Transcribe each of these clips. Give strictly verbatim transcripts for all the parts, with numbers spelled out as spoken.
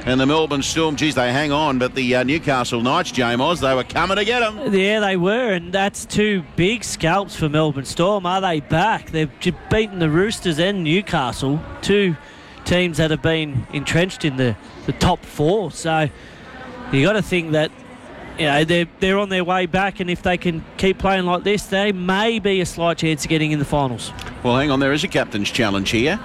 And the Melbourne Storm, geez, they hang on, but the uh, Newcastle Knights, J-Moz, they were coming to get them. Yeah, they were, and that's two big scalps for Melbourne Storm. Are they back? They've beaten the Roosters and Newcastle, two teams that have been entrenched in the, the top four. So you got to think that, you know, they're, they're on their way back, and if they can keep playing like this, they may be a slight chance of getting in the finals. Well, hang on, there is a captain's challenge here.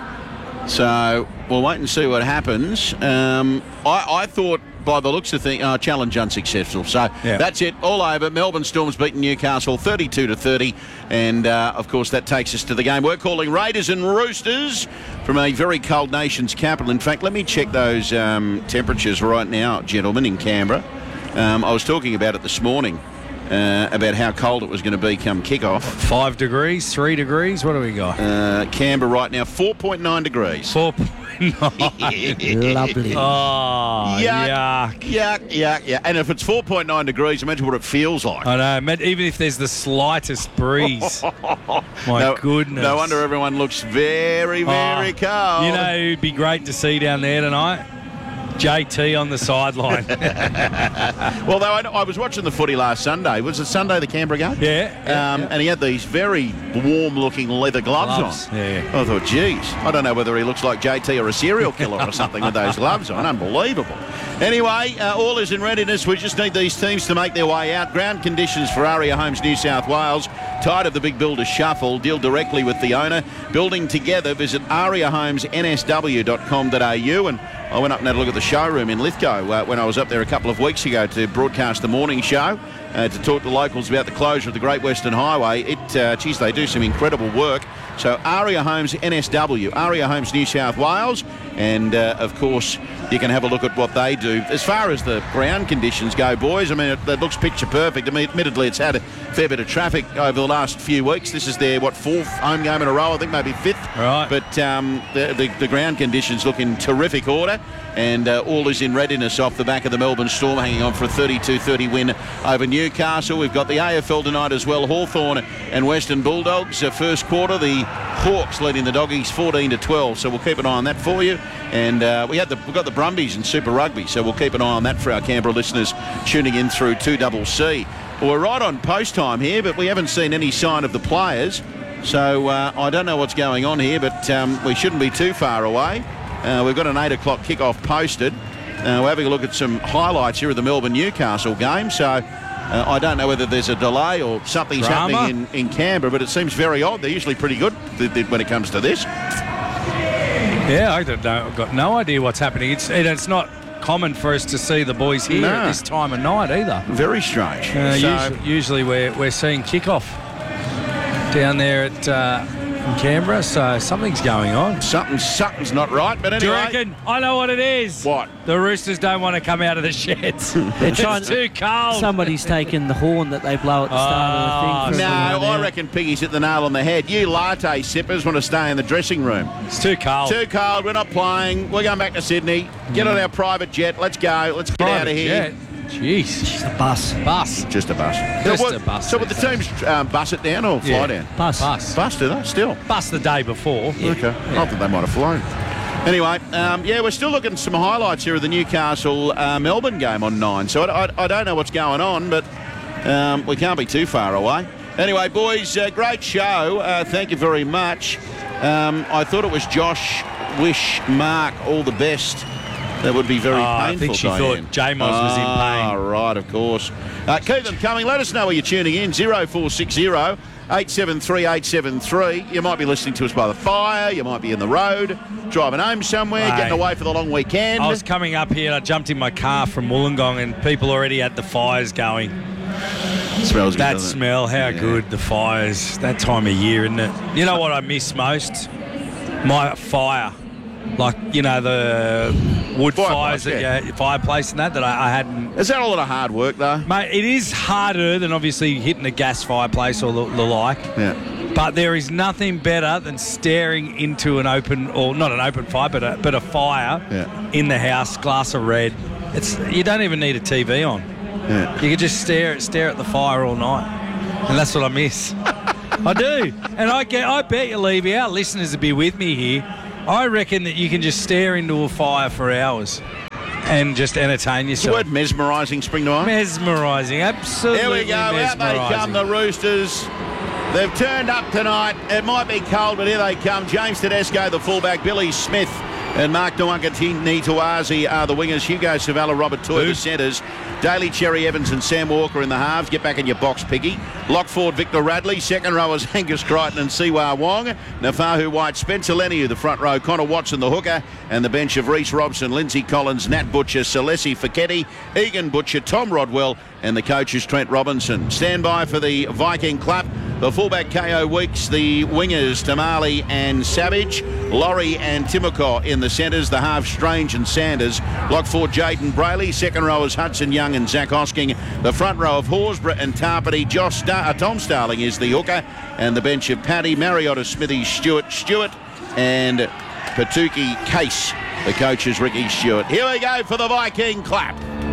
So we'll wait and see what happens. Um, I, I thought, by the looks of things, uh, challenge unsuccessful. So yeah. That's it, all over. Melbourne Storm's beaten Newcastle thirty-two to thirty, and uh, of course that takes us to the game we're calling Raiders and Roosters from a very cold nation's capital. In fact, let me check those um, temperatures right now, gentlemen, in Canberra. Um, I was talking about it this morning. Uh, about how cold it was going to be come kick-off. Five degrees, three degrees, what do we got? Uh, Canberra right now, four point nine degrees. Four point nine. Lovely. Oh, yuck, yuck. Yuck, yuck, yuck. And if it's four point nine degrees, imagine what it feels like. I know, even if there's the slightest breeze. My no, goodness. No wonder everyone looks very, very oh, cold. You know who'd be great to see down there tonight? J T on the sideline. Well, though, I, I was watching the footy last Sunday. Was it Sunday, the Canberra game? Yeah. yeah, um, yeah. And he had these very warm-looking leather gloves, gloves. on. Yeah, yeah. I thought, geez, I don't know whether he looks like J T or a serial killer or something with those gloves on. Unbelievable. Anyway, uh, all is in readiness. We just need these teams to make their way out. Ground conditions for Aria Homes New South Wales. Tired of the big builder shuffle? Deal directly with the owner. Building together. Visit aria homes n s w dot com dot a u. And I went up and had a look at the showroom in Lithgow uh, when I was up there a couple of weeks ago to broadcast the morning show, uh, to talk to locals about the closure of the Great Western Highway. It, uh, geez, they do some incredible work. So Aria Homes N S W, Aria Homes New South Wales, and uh, of course you can have a look at what they do. As far as the ground conditions go, boys, I mean, it, it looks picture perfect. I mean, admittedly, it's had a fair bit of traffic over the last few weeks. This is their, what, fourth home game in a row, I think maybe fifth. Right. But um, the, the, the ground conditions look in terrific order, and uh, all is in readiness off the back of the Melbourne Storm hanging on for a thirty-two thirty win over Newcastle. We've got the A F L tonight as well, Hawthorn and Western Bulldogs. Uh, first quarter, the Hawks leading the Doggies fourteen to twelve, so we'll keep an eye on that for you. And uh, we had the, we've got the Brumbies in Super Rugby, so we'll keep an eye on that for our Canberra listeners tuning in through two C C. Well, we're right on post time here, but we haven't seen any sign of the players, so uh, I don't know what's going on here, but um, we shouldn't be too far away. Uh, we've got an eight o'clock kickoff posted. Uh, we're having a look at some highlights here of the Melbourne-Newcastle game, so uh, I don't know whether there's a delay or something's Drama. happening in, in Canberra, but it seems very odd. They're usually pretty good th- th- when it comes to this. Yeah, I don't know. I've got no idea what's happening. It's it, it's not common for us to see the boys here No. at this time of night either. Very strange. Uh, So- usually, usually we're, we're seeing kickoff down there at uh, in Canberra, so something's going on. Something, something's not right, but Do you anyway. reckon? I know what it is. What? The Roosters don't want to come out of the sheds. They're trying It's too cold. Somebody's taken the horn that they blow at the start Oh, of the thing. No, for everyone I out. reckon Piggy's hit the nail on the head. You latte sippers want to stay in the dressing room. It's too cold. Too cold, we're not playing. We're going back to Sydney. Get on our private jet. Let's go. Let's get out of here. Jet. Jeez. It's a bus. Bus. Just a bus. Just so what, a bus, So would the they teams um, bus it down or fly Yeah. down? Bus. Bus. Bus, do they? Still. Bus the day before. Okay. I thought they might have flown. Anyway, um, yeah, we're still looking at some highlights here of the Newcastle-Melbourne game on nine. So I, I, I don't know what's going on, but um, we can't be too far away. Anyway, boys, uh, great show. Uh, thank you very much. Um, I thought it was Josh wish Mark all the best. That would be very Oh, I painful, think she Diane. thought J-Moz was in Ah, pain. right, of course. Uh, keep them coming. Let us know where you're tuning in. zero four six zero, eight seven three, eight seven three. You might be listening to us by the fire. You might be in the road, driving home somewhere, Hey. getting away for the long weekend. I was coming up here and I jumped in my car from Wollongong and people already had the fires going. Smells good, That doesn't it? smell, how Yeah. good, the fires. That time of year, isn't it? You know what I miss most? My fire. Like, you know, the wood Fireplace, fires, that yeah. you, fireplace and that, that I, I hadn't. Is that a lot of hard work, though? Mate, it is harder than obviously hitting a gas fireplace or the, the like. Yeah. But there is nothing better than staring into an open, or not an open fire, but a, but a fire Yeah. in the house, glass of red. It's You don't even need a T V on. Yeah. You can just stare at stare at the fire all night, and that's what I miss. I do, and I get. I bet you, Levy, our listeners will be with me here. I reckon that you can just stare into a fire for hours. and just entertain The yourself. word mesmerising spring to mind. Mesmerising, absolutely. Here we go. Out they come, the Roosters. They've turned up tonight. It might be cold, but here they come. James Tedesco, the fullback. Billy Smith and Mark Nwangatuazi are the wingers. Hugo Savala, Robert Toy, the centres. Daly, Cherry Evans and Sam Walker in the halves. Get back in your box, Piggy. Lockford, Victor Radley. Second rowers, Angus Crichton and Siwa Wong. Nafahu White, Spencer Leniu, the front row. Connor Watson, the hooker. And the bench of Reece Robson, Lindsay Collins, Nat Butcher, Celesi Fiketti, Egan Butcher, Tom Rodwell, and the coach is Trent Robinson. Stand by for the Viking clap. The fullback K O Weeks, the wingers Tamale and Savage, Laurie and Timoko in the centres, the halves Strange and Sanders, Lockford Jaden Brayley, second rowers Hudson Young and Zach Hosking, the front row of Horsburgh and Tarpany, Josh Star- uh, Tom Starling is the hooker, and the bench of Paddy, Mariota, Smithy, Stewart, Stewart, and Patuki Case. The coach is Ricky Stewart. Here we go for the Viking clap.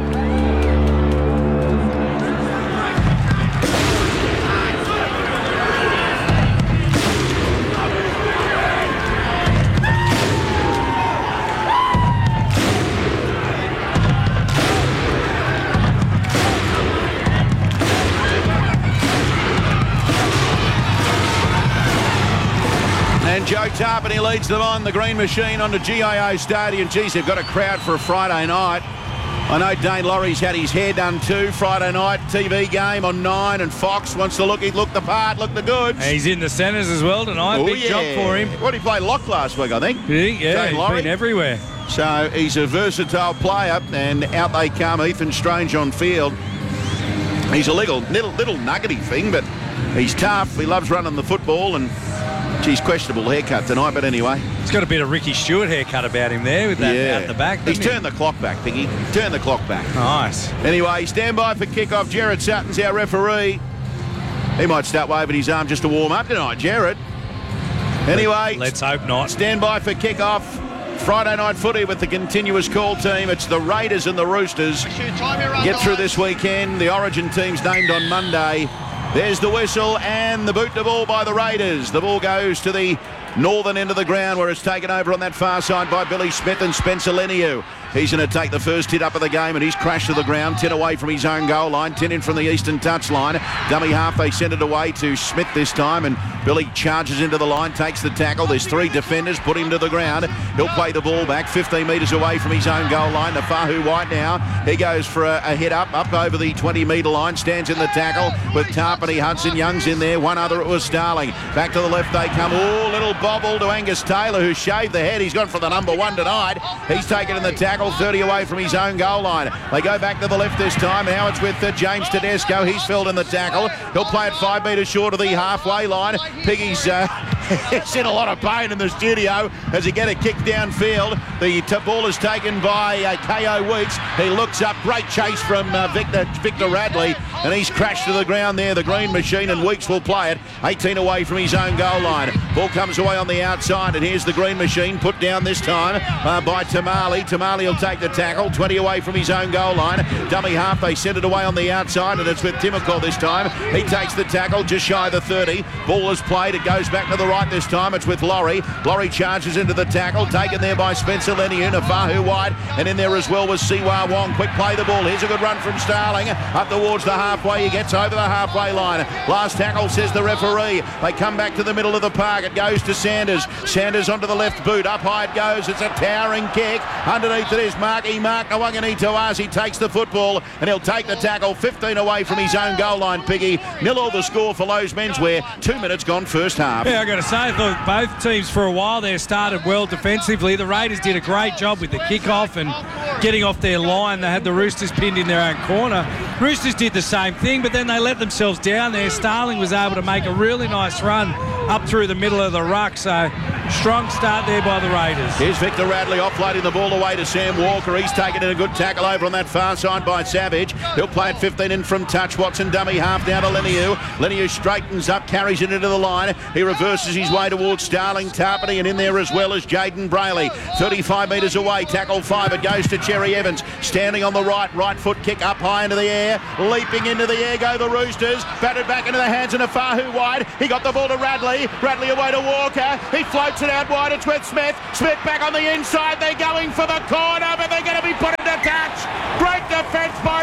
And Joe Tarpany leads them on, the Green Machine onto G I O Stadium. Geez, they've got a crowd for a Friday night. I know Dane Laurie's had his hair done too. Friday night T V game on Nine, and Fox wants to look, he'd look the part, look the goods. And he's in the centres as well tonight. Oh, Big yeah. job for him. What did he play lock last week, I think? Yeah, yeah Dane he's Laurie. been everywhere. So he's a versatile player, and out they come. Ethan Strange on field. He's a little, little, little nuggety thing, but he's tough. He loves running the football, and geez, questionable haircut tonight, but anyway. He's got a bit of Ricky Stewart haircut about him there with that Yeah. out the back. He's doesn't turned the clock back, Piggy. Turn the clock back. he? Nice. Anyway, stand by for kick-off. Jared Sutton's our referee. He might start waving his arm just to warm up tonight, Jared. Anyway, Let's hope not. stand by for kick-off. Friday night footy with the continuous call team. It's the Raiders and the Roosters. Get through this weekend. The Origin team's named on Monday. There's the whistle and the boot to ball by the Raiders. The ball goes to the northern end of the ground where it's taken over on that far side by Billy Smith and Spencer Leniu. He's going to take the first hit up of the game, and he's crashed to the ground. ten away from his own goal line, ten in from the eastern touchline. Dummy half, they send it away to Smith this time, and Billy charges into the line, takes the tackle. There's three defenders, put him to the ground. He'll play the ball back, fifteen metres away from his own goal line. Nafahu White now, he goes for a, a hit up, up over the twenty metre line, stands in the tackle with Tarpany. Hudson Young's in there, one other, it was Starling. Back to the left they come. Oh, little bobble to Angus Taylor, who shaved the head. He's gone for the number one tonight. He's taken in the tackle, thirty away from his own goal line. They go back to the left this time. Now it's with uh, James Tedesco. He's filled in the tackle. He'll play it five metres short of the halfway line. Piggy's uh, he's in a lot of pain in the studio as he get a kick downfield. The t- ball is taken by uh, K O Weeks. He looks up. Great chase from uh, Victor, Victor Radley, and he's crashed to the ground there. The Green Machine, and Weeks will play it. eighteen away from his own goal line. Ball comes away on the outside, and here's the Green Machine put down this time uh, by Tamale. Tamale will take the tackle. twenty away from his own goal line. Dummy half, they send it away on the outside, and it's with Timoko this time. He takes the tackle just shy of the thirty. Ball is played. It goes back to the right this time. It's with Laurie. Laurie charges into the tackle, taken there by Spencer Leniu. Nafahu White, and in there as well was Siwa Wong. Quick play the ball. Here's a good run from Starling. Up towards the halfway. He gets over the halfway line. Last tackle, says the referee. They come back to the middle of the park. It goes to Sanders. Sanders onto the left boot. Up high it goes. It's a towering kick. Underneath it is Marky Mark Nwangatuazi takes the football, and he'll take the tackle. fifteen away from his own goal line, Piggy. Nil all the score for Lowe's Menswear. Two minutes gone first half. Yeah, I got to say, I thought both teams for a while there started well defensively. The Raiders did a great job with the kick-off and getting off their line. They had the Roosters pinned in their own corner. Roosters did the same thing, but then they let themselves down there. Starling was able to make a really nice run up through the middle of the ruck, so strong start there by the Raiders. Here's Victor Radley offloading the ball away to Sam Walker. He's taken in a good tackle over on that far side by Savage. He'll play it fifteen in from touch. Watson dummy half down to Leniu. Leniu straightens up, carries it into the line. He reverses his way towards Starling, Tarpany, and in there as well as Jaden Brayley. thirty-five metres away, tackle five. It goes to Cherry Evans. Standing on the right, right foot kick up high into the air. Leaping into the air go the Roosters. Batted back into the hands of Nafahu White. He got the ball to Radley. Radley away to Walker. He floats it out wide. It's with Smith. Smith back on the inside. They're going for the corner, but they're going to be put into tackle.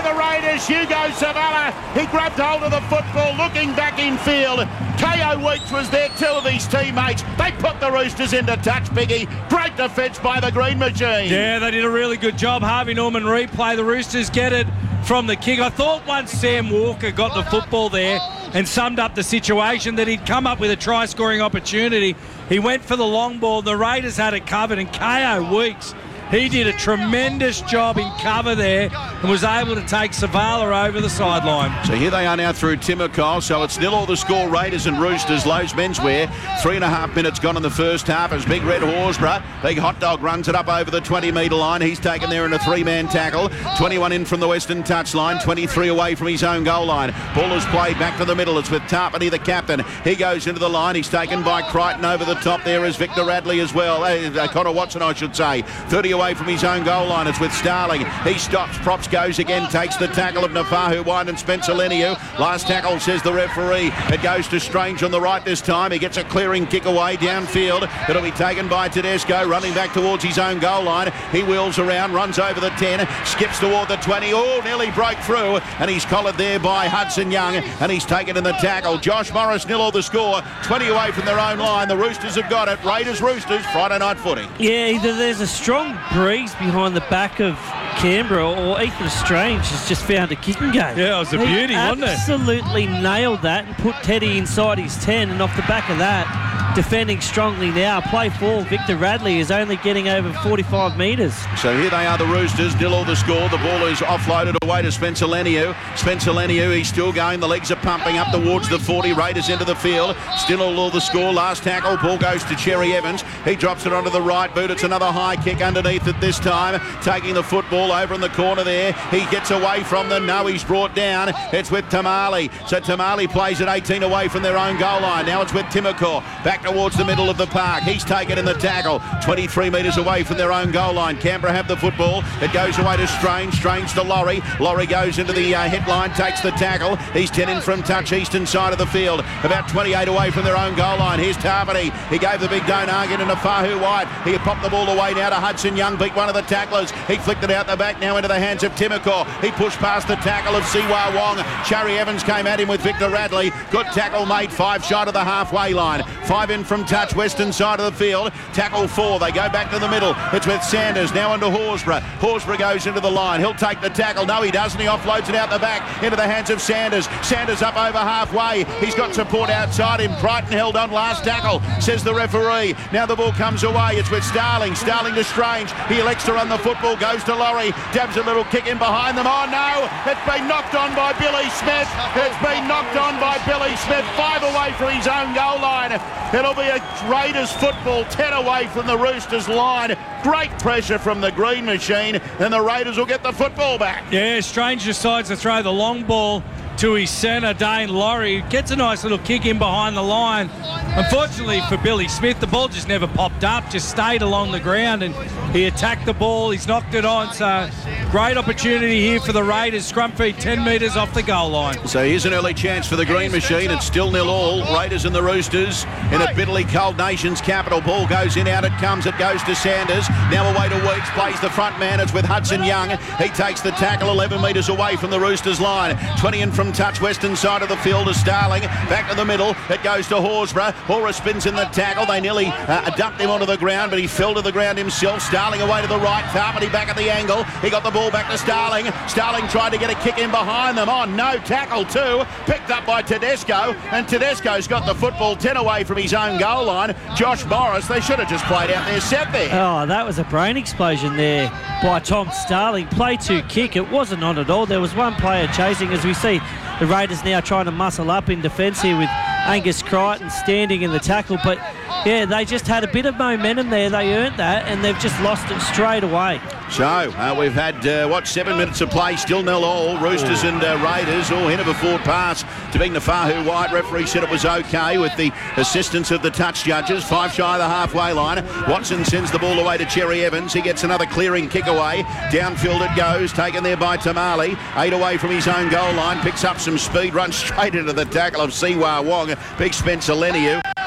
the Raiders. Hugo Savala, he grabbed hold of the football, looking back in field. K O Weeks was there, two of his teammates. They put the Roosters into touch, Biggie. Great defence by the Green Machine. Yeah, they did a really good job. Harvey Norman replay. The Roosters get it from the kick. I thought once Sam Walker got the football there and summed up the situation that he'd come up with a try-scoring opportunity. He went for the long ball. The Raiders had it covered, and K O Weeks, he did a tremendous job in cover there and was able to take Savala over the sideline. So here they are now through Timoko. So it's nil all the score, Raiders and Roosters. Lowe's menswear. Three and a half minutes gone in the first half as Big Red Horsburgh, Big Hot Dog, runs it up over the twenty metre line. He's taken there in a three-man tackle. twenty-one in from the western touchline. twenty-three away from his own goal line. Ball is played back to the middle. It's with Tarpany, the captain. He goes into the line. He's taken by Crichton. Over the top there is Victor Radley as well. Uh, Connor Watson, I should say. thirty away from his own goal line. It's with Starling. He stops. Props goes again. Takes the tackle of Nafahu White and Spencer Leniu. Last tackle, says the referee. It goes to Strange on the right this time. He gets a clearing kick away downfield. It'll be taken by Tedesco, running back towards his own goal line. He wheels around, runs over the ten, skips toward the twenty. Oh, nearly broke through, and he's collared there by Hudson Young, and he's taken in the tackle. Josh Morris nil all the score. twenty away from their own line. The Roosters have got it. Raiders, Roosters, Friday night footy. Yeah, either there's a strong breeze behind the back of Canberra, or Ethan Strange has just found a kicking game. Yeah, it was a he beauty, wasn't it? Absolutely nailed that and put Teddy inside his ten, and off the back of that, defending strongly now. Play four, Victor Radley is only getting over forty-five metres. So here they are, the Roosters, nil all the score. The ball is offloaded away to Spencer Leniu. Spencer Leniu, he's still going. The legs are pumping up towards the forty. Raiders into the field. Still all the score. Last tackle. Ball goes to Cherry Evans. He drops it onto the right boot. It's another high kick underneath it this time. Taking the football over in the corner there. He gets away from them. No, he's brought down. It's with Tamale. So Tamale plays at eighteen away from their own goal line. Now it's with Timoko. Back towards the middle of the park. He's taken in the tackle. twenty-three metres away from their own goal line. Canberra have the football. It goes away to Strange. Strange to Laurie. Laurie goes into the uh, headline, takes the tackle. He's ten in from touch, eastern side of the field. About twenty-eight away from their own goal line. Here's Tarpany. He gave the big don't argue to Nafahu White. He popped the ball away now to Hudson Young. Beat one of the tacklers. He flicked it out the back now into the hands of Timoko. He pushed past the tackle of Siwa Wong. Cherry Evans came at him with Victor Radley. Good tackle made. Five shot of the halfway line. Five in from touch, western side of the field. Tackle four. They go back to the middle. It's with Sanders now into Horsburgh. Horsburgh goes into the line. He'll take the tackle. No, he doesn't. He offloads it out the back into the hands of Sanders. Sanders up over halfway. He's got support outside him. Crichton held on last tackle, says the referee. Now the ball comes away. It's with Starling. Starling to Strange. He elects to run the football. Goes to Laurie. Dabs a little kick in behind them. Oh no! It's been knocked on by Billy Smith. It's been knocked on by Billy Smith. Five away from his own goal line. It'll be a Raiders football. Ten away from the Roosters line. Great pressure from the Green Machine, and the Raiders will get the football back. Yeah, Strange decides to throw the long ball to his centre, Dane Laurie. Gets a nice little kick in behind the line. Unfortunately for Billy Smith, the ball just never popped up, just stayed along the ground, and he attacked the ball. He's knocked it on, so great opportunity here for the Raiders. Scrum feed ten metres off the goal line. So here's an early chance for the Green Machine. It's still nil all. Raiders and the Roosters in a bitterly cold nation's capital. Ball goes in, out it comes. It goes to Sanders. Now away to Weeks. Plays the front man. It's with Hudson Young. He takes the tackle eleven metres away from the Roosters line. twenty in from touch, western side of the field is Starling. Back to the middle. It goes to Horsburgh. Horace spins in the tackle. They nearly uh, dumped him onto the ground, but he fell to the ground himself. Starling away to the right. Tarpany back at the angle. He got the ball back to Starling. Starling tried to get a kick in behind them. Oh, no. Tackle too. Picked up by Tedesco. And Tedesco's got the football ten away from his own goal line. Josh Morris, they should have just played out their set there. Oh, that was a brain explosion there by Tom Starling. Play two kick. It wasn't on at all. There was one player chasing, as we see the Raiders now trying to muscle up in defence here with Angus Crichton standing in the tackle. But, yeah, they just had a bit of momentum there. They earned that, and they've just lost it straight away. So, uh, we've had, uh, what, seven minutes of play, still nil all. Roosters and uh, Raiders all in of a forward pass to Big Nafahu White. Referee said it was okay with the assistance of the touch judges. Five shy of the halfway line. Watson sends the ball away to Cherry Evans. He gets another clearing kick away. Downfield it goes, taken there by Tamale. Eight away from his own goal line. Picks up some speed, runs straight into the tackle of Siwa Wong. Big Spencer Leniu.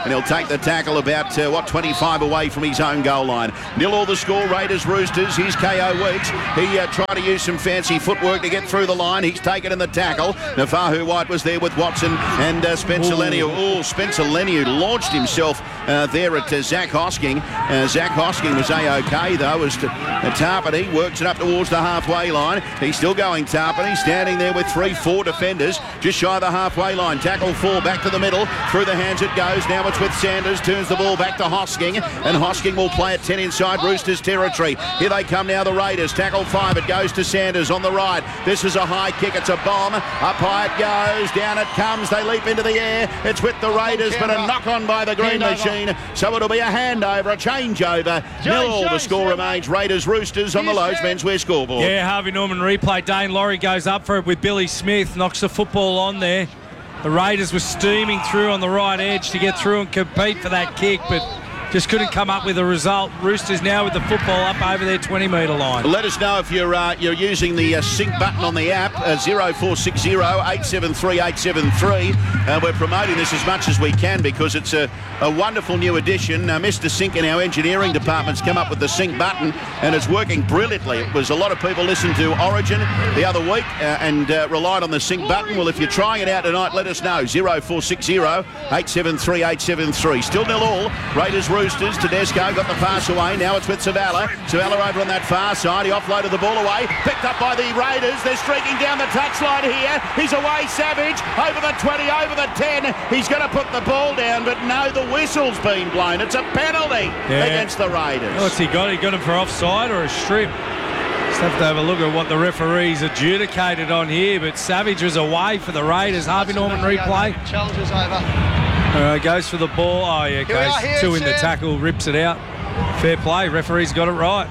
and he'll take the tackle about, uh, what, twenty-five away from his own goal line. Nil all the score, Raiders Roosters. Here's K O Weeks. He uh, tried to use some fancy footwork to get through the line. He's taken in the tackle. Nafahu White was there with Watson and uh, Spencer Leniu. Oh, Spencer Leniu launched himself uh, there at uh, Zach Hosking. Uh, Zach Hosking was A-OK, though, as to uh, Tarpany works it up towards the halfway line. He's still going, Tarpany, standing there with three, four defenders, just shy of the halfway line. Tackle four, back to the middle. Through the hands it goes. Now it's with Sanders. Turns the ball back to Hosking, and Hosking will play at ten inside Roosters territory. Here they come now, the Raiders. Tackle five, it goes to Sanders on the right. This is a high kick. It's a bomb. Up high it goes. Down it comes. They leap into the air. It's with the Raiders, but a knock on by the green machine. So it'll be a handover, a changeover. Nil all the score remains. Raiders Roosters on the Lowe's Menswear scoreboard. Yeah, Harvey Norman replay. Dane Laurie goes up for it with Billy Smith. Knocks the football on there. The Raiders were steaming through on the right edge to get through and compete for that kick, but just couldn't come up with a result. Roosters now with the football up over their twenty metre line. Let us know if you're uh, you're using the uh, sync button on the app, uh, zero four six zero, eight seven three, eight seven three. Uh, we're promoting this as much as we can because it's a, a wonderful new addition. Uh, Mister Sync in our engineering department's come up with the sync button, and it's working brilliantly. It was a lot of people listened to Origin the other week uh, and uh, relied on the sync button. Well, if you're trying it out tonight, let us know. zero four six zero, eight seven three, eight seven three. Still nil all. Raiders Roosters. Tedesco got the pass away. Now it's with Savala. Savala over on that far side. He offloaded the ball away. Picked up by the Raiders. They're streaking down the touchline here. He's away, Savage. Over the twenty, over the ten. He's going to put the ball down, but no, the whistle's been blown. It's a penalty yeah. against the Raiders. What's he got? He got him for offside or a strip? Just have to have a look at what the referees adjudicated on here, but Savage was away for the Raiders. Harvey Norman replay. Challenges over. All right, goes for the ball. Oh, yeah, goes two in the tackle, rips it out. Fair play. Referee's got it right.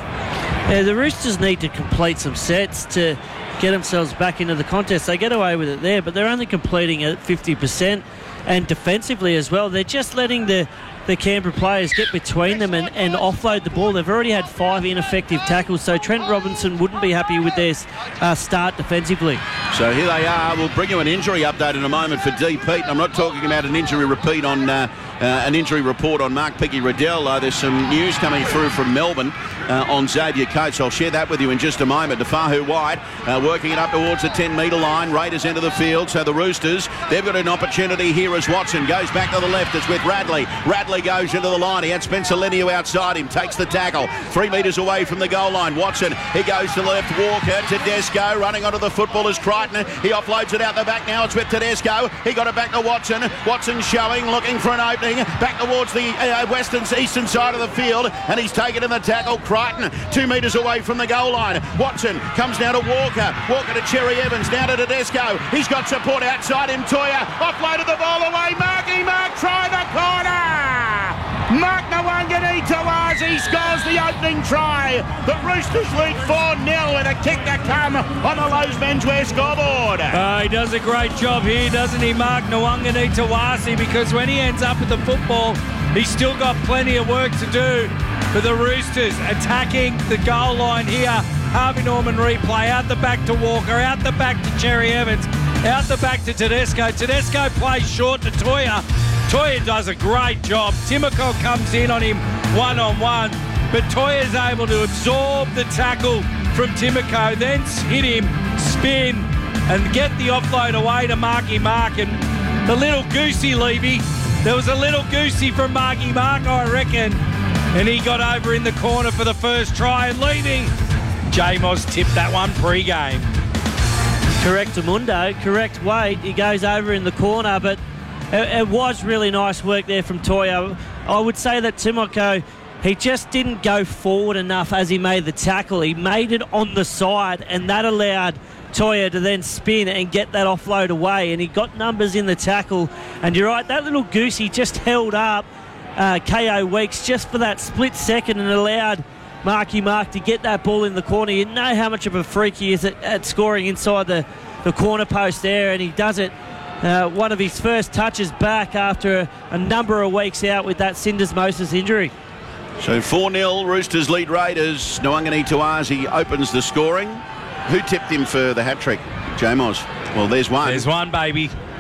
Yeah, the Roosters need to complete some sets to get themselves back into the contest. They get away with it there, but they're only completing at fifty percent. And defensively as well, they're just letting the, the Canberra players get between them and, and offload the ball. They've already had five ineffective tackles, so Trent Robinson wouldn't be happy with their uh, start defensively. So here they are. We'll bring you an injury update in a moment for D. Pete. I'm not talking about an injury repeat on uh, uh, an injury report on Mark Picky Riddell. Uh, there's some news coming through from Melbourne uh, on Xavier Coates. I'll share that with you in just a moment. Nafahu White uh, working it up towards the ten metre line. Raiders enter the field. So the Roosters, they've got an opportunity here as Watson goes back to the left. It's with Radley. Radley goes into the line. He had Spencer Leniu outside him. Takes the tackle. Three metres away from the goal line. Watson, he goes to the left. Walker, Tedesco running onto the football is Crichton. He offloads it out the back now. It's with Tedesco. He got it back to Watson. Watson showing, looking for an opening. Back towards the uh, western, eastern side of the field. And he's taken in the tackle. Crichton, two metres away from the goal line. Watson comes now to Walker. Walker to Cherry Evans. Now to Tedesco. He's got support outside him. Toya offloaded the ball away. Marky Mark, try the corner. Mark Nawangani scores the opening try. The Roosters lead four nil with a kick to come on the Lowe's Menswear scoreboard. Uh, he does a great job here, doesn't he, Mark Nawangani Tawasi? Because when he ends up with the football, he's still got plenty of work to do for the Roosters. Attacking the goal line here. Harvey Norman replay. Out the back to Walker. Out the back to Cherry Evans. Out the back to Tedesco. Tedesco plays short to Toya. Toya does a great job. Timoko comes in on him one-on-one, but Toya's able to absorb the tackle from Timoko, then hit him, spin, and get the offload away to Marky Mark. And the little goosey, Levy, there was a little goosey from Marky Mark, I reckon, and he got over in the corner for the first try, and leaving. J-Moz tipped that one pre-game. Correct, Mundo. Correct weight. He goes over in the corner, but it, it was really nice work there from Toya. I would say that Timoko, he just didn't go forward enough as he made the tackle. He made it on the side, and that allowed Toya to then spin and get that offload away, and he got numbers in the tackle. And you're right, that little goosey just held up uh, K O Weeks just for that split second and allowed Marky Mark to get that ball in the corner. You know how much of a freak he is at, at scoring inside the, the corner post there, and he does it. Uh, one of his first touches back after a, a number of weeks out with that syndesmosis injury. So four nil, Roosters lead Raiders. Nawangani Tawasi opens the scoring. Who tipped him for the hat-trick? J-Moz. Well, there's one. There's one, baby.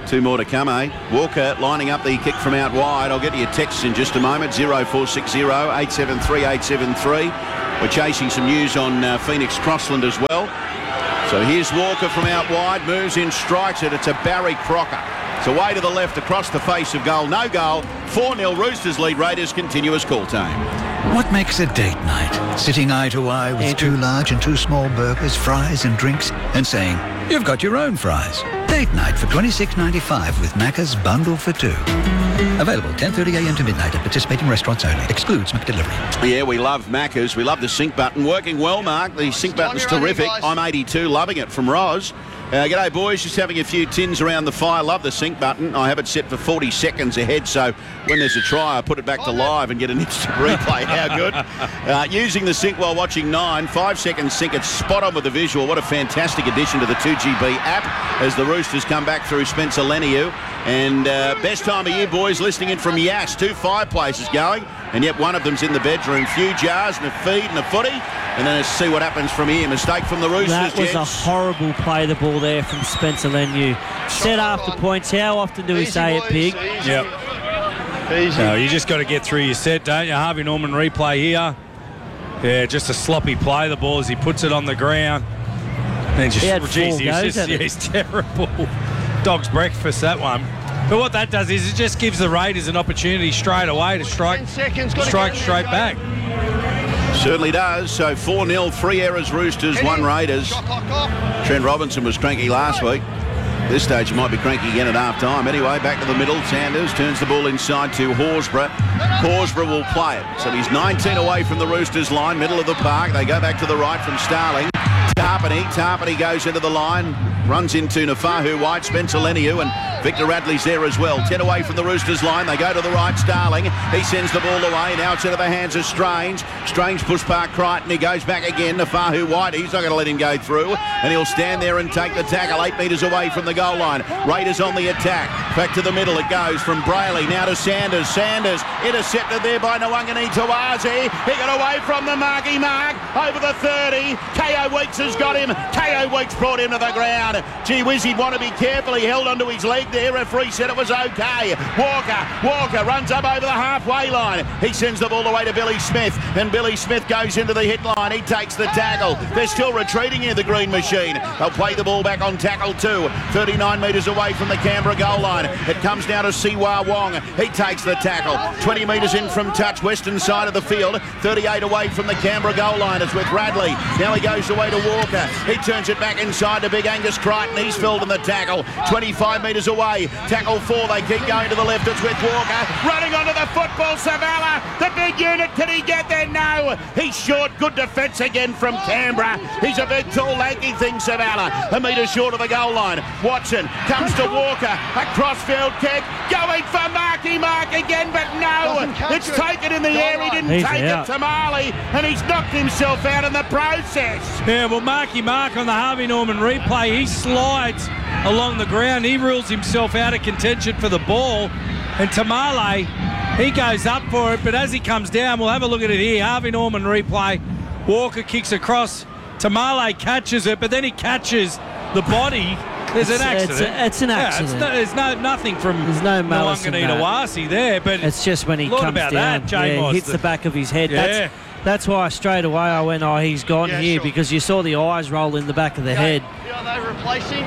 Two more to come, eh? Walker lining up the kick from out wide. I'll get to your texts in just a moment. zero four six zero, eight seven three, eight seven three. We're chasing some news on uh, Phoenix Crossland as well. So here's Walker from out wide. Moves in, strikes it. It's a Barry Crocker. It's away to the left across the face of goal. No goal. four nil Roosters lead. Raiders continuous call time. What makes a date night? Sitting eye to eye with Andrew. two large and two small burgers, fries and drinks, and saying, you've got your own fries. Date night for twenty-six ninety-five with Macca's Bundle for Two. Available ten thirty a m to midnight at participating restaurants only. Excludes McDelivery. Yeah, we love Macca's. We love the sync button. Working well, Mark. The sync button's terrific. I'm eighty-two, loving it from Roz. Uh, g'day, boys. Just having a few tins around the fire. Love the sync button. I have it set for forty seconds ahead, so when there's a try, I put it back to live and get an instant replay. How good. Uh, using the sync while watching nine. Five seconds sync. It's spot on with the visual. What a fantastic addition to the two G B app as the Roosters come back through Spencer Leniu. And uh, best time of year, boys, listening in from Yass. Two fireplaces going, and yet one of them's in the bedroom. Few jars and a feed and a footy. And then let's see what happens from here. Mistake from the Roosters. That was gents. a horrible play, the ball there from Spencer Leniu. Set after points. How often do we Easy, say it, boys, Pig? easy. Yep. Easy. No, you just got to get through your set, don't you? Harvey Norman replay here. Yeah, just a sloppy play, the ball as he puts it on the ground. And just, He had four geez, he was goes just, at yeah, it. he's terrible. Dog's breakfast, that one. But what that does is it just gives the Raiders an opportunity straight away to strike, ten seconds, gotta strike get in straight there, back. Certainly does. So four nil, three errors Roosters, one Raiders. Shot clock off. Trent Robinson was cranky last week. This stage he might be cranky again at half time. Anyway, back to the middle. Sanders turns the ball inside to Horsburgh. Horsburgh will play it. So he's nineteen away from the Roosters line, middle of the park. They go back to the right from Starling. Tarpany. Tarpany goes into the line, runs into Nafahu White, Spencer Leniu, and Victor Radley's there as well. ten away from the Roosters line. They go to the right. Starling. He sends the ball away. Now it's into the hands of Strange. Strange push back Crichton. He goes back again. Nafahu White. He's not going to let him go through. And he'll stand there and take the tackle. Eight metres away from the goal line. Raiders on the attack. Back to the middle it goes from Brayley. Now to Sanders. Sanders intercepted there by Nwangani Tawazi. He got away from the marky mark. Over the thirty. K O Weeks has got him. K O Weeks brought him to the ground. Gee whiz, he'd want to be careful. He held onto his leg there. Referee said it was okay. Walker. Walker runs up over the halfway line. He sends the ball away to Billy Smith. And Billy Smith goes into the hit line. He takes the tackle. They're still retreating here, the Green Machine. They'll play the ball back on tackle two. thirty-nine metres away from the Canberra goal line. It comes down to Siwa Wong. He takes the tackle. twenty metres in from touch, western side of the field. thirty-eight away from the Canberra goal line. It's with Radley. Now he goes away to Walker. He turns it back inside to Big Angus Crichton. He's filled in the tackle. twenty-five metres away. Tackle four. They keep going to the left. It's with Walker. Running onto the football. Savala. The big unit. Can he get there? No. He's short. Good defence again from Canberra. He's a big, tall, lanky thing, Savala. A metre short of the goal line. Watson comes to Walker. A crossfield kick. Going for Marky Mark again, but no. It's taken in the air. He didn't He's take out. it to Marley, and he's knocked himself out in the process. Yeah, well, Marky Mark on the Harvey Norman replay, he slides along the ground. He rules himself out of contention for the ball. And Tamale, he goes up for it, but as he comes down, we'll have a look at it here. Harvey Norman replay. Walker kicks across. Tamale catches it, but then he catches the body. There's an It's- accident. it's a- it's an Yeah, accident. no, there's no nothing from There's no malice in Nwangani that. Tawasi there, but It's just when he Lord comes about down, that, yeah, J-Moss, hits the back of his head. Yeah. That's, that's why straight away I went, oh, he's gone Yeah, here, sure. because you saw the eyes roll in the back of the head. Are they replacing?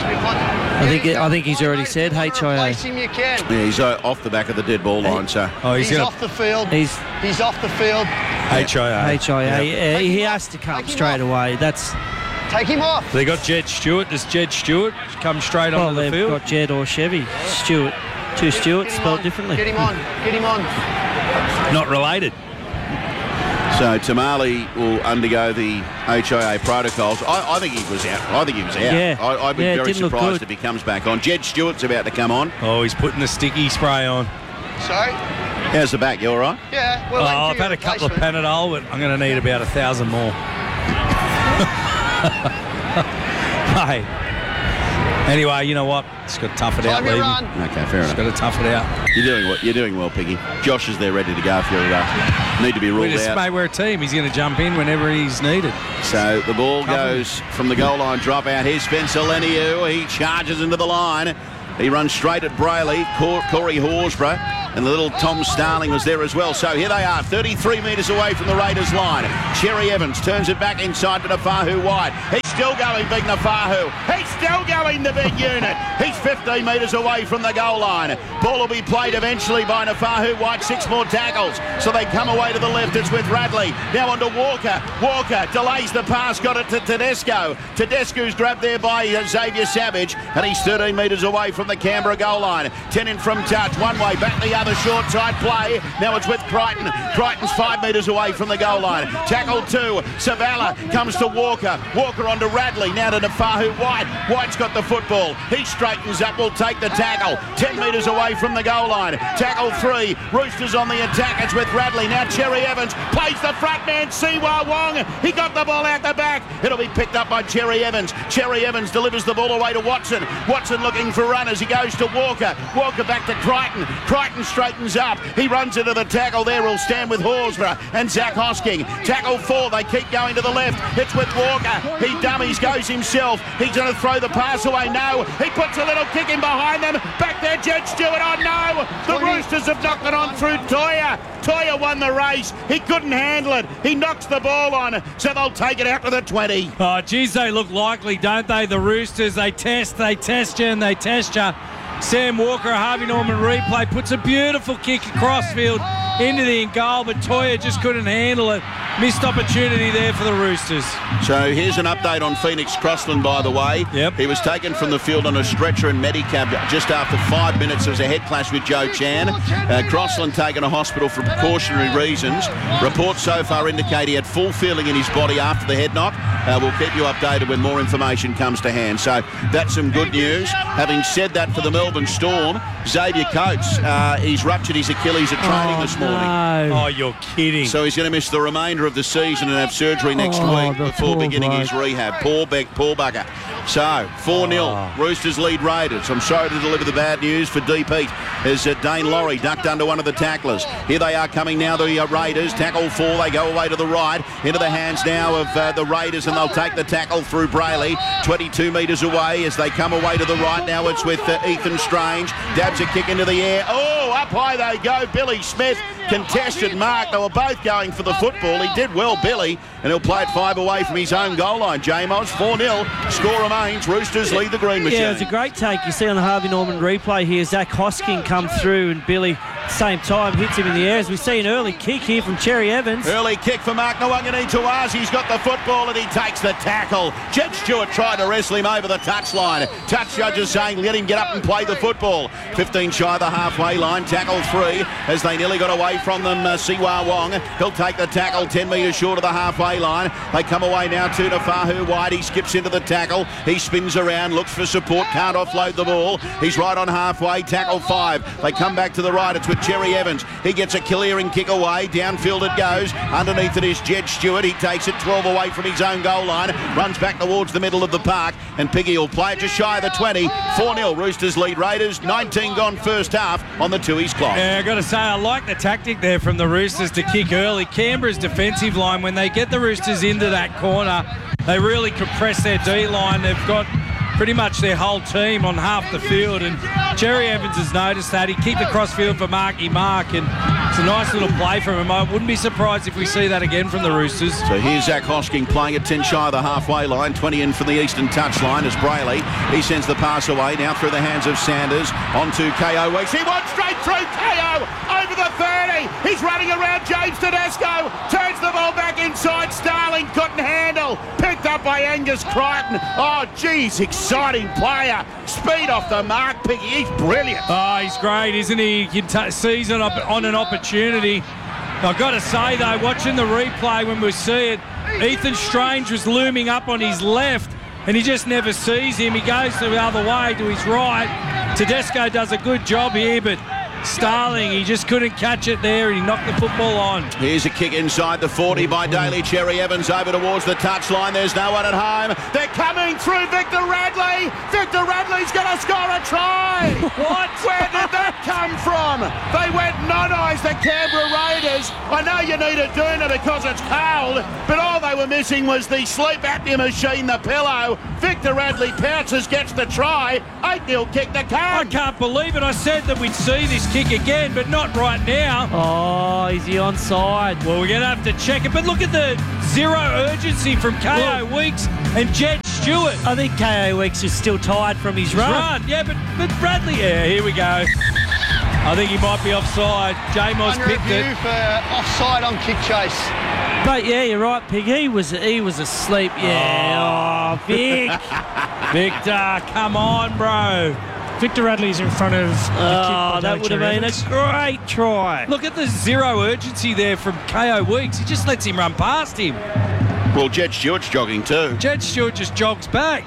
I think it, I think he's already said H I A. Replace him, you can. Yeah, he's uh, off the back of the dead ball line, so. Oh, he's, He's, going off the field. He's He's off the field. H I A. H I A. Yeah, he has to come Take him straight off. away. That's Take him off. They got Jed Stewart. Does Jed Stewart come straight well, onto the they've field? got Jed or Chevy. Stewart. Two Stewarts Get him spelled on. differently. Get him on. Get him on. Not related. So Tamale will undergo the H I A protocols. I, I think he was out. I think he was out. Yeah. I, I'd be Yeah, it very didn't look surprised good. if he comes back on. Jed Stewart's about to come on. Oh, he's putting the sticky spray on. Sorry? How's the back? You all right? Yeah. Oh, Well, I've had a couple of Panadol, but I'm going to need about a thousand more. Hey. Anyway, you know what? Just got to tough it out, Time to Lee. run. Okay, fair Just got enough. to tough it out. You're doing what? You're doing well, Piggy. Josh is there, ready to go if you uh, need to be We ruled just out. mate, we're a team. He's going to jump in whenever he's needed. So the ball Cover. goes from the goal line drop out. Here's Spencer Leniu. He charges into the line. He runs straight at Brayley. Cor- Corey Horsburgh and the little Tom Starling was there as well. So here they are, thirty-three metres away from the Raiders line. Cherry Evans turns it back inside to Nafahu wide. He's still going, big Nafahu. He's still going, the big unit. He's fifteen metres away from the goal line. Ball will be played eventually by Nafahu White. Six more tackles. So they come away to the left. It's with Radley. Now on to Walker. Walker delays the pass. Got it to Tedesco. Tedesco's grabbed there by uh, Xavier Savage. And he's thirteen metres away from the Canberra goal line. ten in from touch. One way, back the other, short side play. Now it's with Crichton. Crichton's five metres away from the goal line. Tackle two. Savala comes to Walker. Walker on to Radley. Now to Nafahu White. White's got the football. He straightens up. Will take the tackle. ten metres away from the goal line. Tackle three. Roosters on the attack. It's with Radley. Now Cherry Evans plays the front man. Siwa Wong. He got the ball out the back. It'll be picked up by Cherry Evans. Cherry Evans delivers the ball away to Watson. Watson looking for runners. He goes to Walker. Walker back to Crichton. Crichton straightens up. He runs into the tackle there. He'll stand with Horsburgh and Zach Hosking. Tackle four. They keep going to the left. It's with Walker. He dummies, goes himself. He's going to throw the pass away. No. He puts a little kick in behind them. Back there, Jed Stewart. Oh, no. The Roosters have knocked it on through Toya. Toya won the race. He couldn't handle it. He knocks the ball on, so they'll take it out to the twenty. Oh, geez, they look likely, don't they? The Roosters, they test, they test you, and they test you. Sam Walker, Harvey Norman replay, puts a beautiful kick across field into the goal, but Toya just couldn't handle it. Missed opportunity there for the Roosters. So here's an update on Phoenix Crossland, by the way. Yep. He was taken from the field on a stretcher and Medicab just after five minutes. There was a head clash with Joe Chan. Uh, Crossland taken to hospital for precautionary reasons. Reports so far indicate he had full feeling in his body after the head knock. Uh, we'll keep you updated when more information comes to hand. So that's some good news. Having said that, for the Melbourne Storm, Xavier Coates, uh, he's ruptured his Achilles at training Oh, this morning. no. Oh, you're kidding. So he's going to miss the remainder of the season and have surgery next Oh, week the before poor beginning bloke. his rehab. Poor Beck, poor bugger. So, four nil. Oh. Roosters lead Raiders. I'm sorry to deliver the bad news for D Pete as uh, Dane Laurie ducked under one of the tacklers. Here they are coming now, the uh, Raiders. Tackle four. They go away to the right. Into the hands now of uh, the Raiders, and they'll take the tackle through Brayley. twenty-two metres away as they come away to the right. Now it's with uh, Ethan Strange. Dabs a kick into the air. Oh, up high they go. Billy Smith contested mark. They were both going for the football. He did well, Billy, and he'll play it five away from his own goal line. J-Mos, four nil. Score remains. Roosters lead the green machine. Yeah, it was a great take. You see on the Harvey Norman replay here, Zach Hosking come through and Billy at the same time hits him in the air. As we see an early kick here from Cherry Evans. Early kick for Mark Nawangani-Tuazi. He's got the football and he takes the tackle. Jed Stewart tried to wrestle him over the touchline. Touch judges saying let him get up and play the football. fifteen shy of the halfway line. Tackle three as they nearly got away from them. Uh, Siwa Wong. He'll take the tackle ten metres short of the halfway line. They come away now to Nafahu White. He skips into the tackle. He spins around, looks for support, can't offload the ball. He's right on halfway. Tackle five. They come back to the right. It's with Cherry Evans. He gets a clearing kick away. Downfield it goes. Underneath it is Jed Stewart. He takes it twelve away from his own goal line. Runs back towards the middle of the park. And Piggy will play it just shy of the twenty. four nil. Roosters lead Raiders. nineteen gone first half on the Tooheys clock. Yeah, I've got to say, I like the tactic there from the Roosters to kick early. Canberra's defensive line, when they get the Roosters into that corner, they really compress their D-line. They've got pretty much their whole team on half the field, and Cherry Evans has noticed that. He kicked across field for Marky Mark, and it's a nice little play from him. I wouldn't be surprised if we see that again from the Roosters. So here's Zach Hosking playing at ten shy of the halfway line, twenty in from the eastern touchline as Brayley. He sends the pass away now through the hands of Sanders. On to K O Weeks. He wants straight through K O over the thirty. He's running around James Tedesco. Turns the ball back inside. Starling couldn't handle. Picked up by Angus Crichton. Oh, geez, exciting player. Speed off the mark, Piggy. He's brilliant. Oh, he's great, isn't he? He can t- seize on, op- on an opportunity. I've got to say, though, watching the replay when we see it, Ethan Strange was looming up on his left, and he just never sees him. He goes the other way to his right. Tedesco does a good job here, but Starling, he just couldn't catch it there, and he knocked the football on. Here's a kick inside the forty by Daly. Cherry Evans over towards the touchline. There's no one at home. They're coming through. Victor Radley. Radley. Victor Radley's going to score a try. What? Where did that come from? They went non-eyes, the Canberra Raiders. I know you need a doona because it's cold, but all they were missing was the sleep apnea machine, the pillow. Victor Radley pounces, gets the try. eight nil kick to I come. can't believe it. I said that we'd see this kick again, but not right now. Oh, is he onside? Well, we're going to have to check it. But look at the zero urgency from K O Weeks and Jed Stewart. I think K O Weeks is still tired from his run. Run. Yeah, but, but Bradley, yeah, here we go. I think he might be offside. J-Moz Under picked review it. for offside on kick chase. But yeah, you're right, Pig. He was he was asleep. Yeah. Oh, Vic. Victor, come on, bro. Victor Radley's in front of the kick by Oh, that Derek would have been Evans. a great try. Look at the zero urgency there from K O Weeks. He just lets him run past him. Well, Jed Stewart's jogging too. Jed Stewart just jogs back.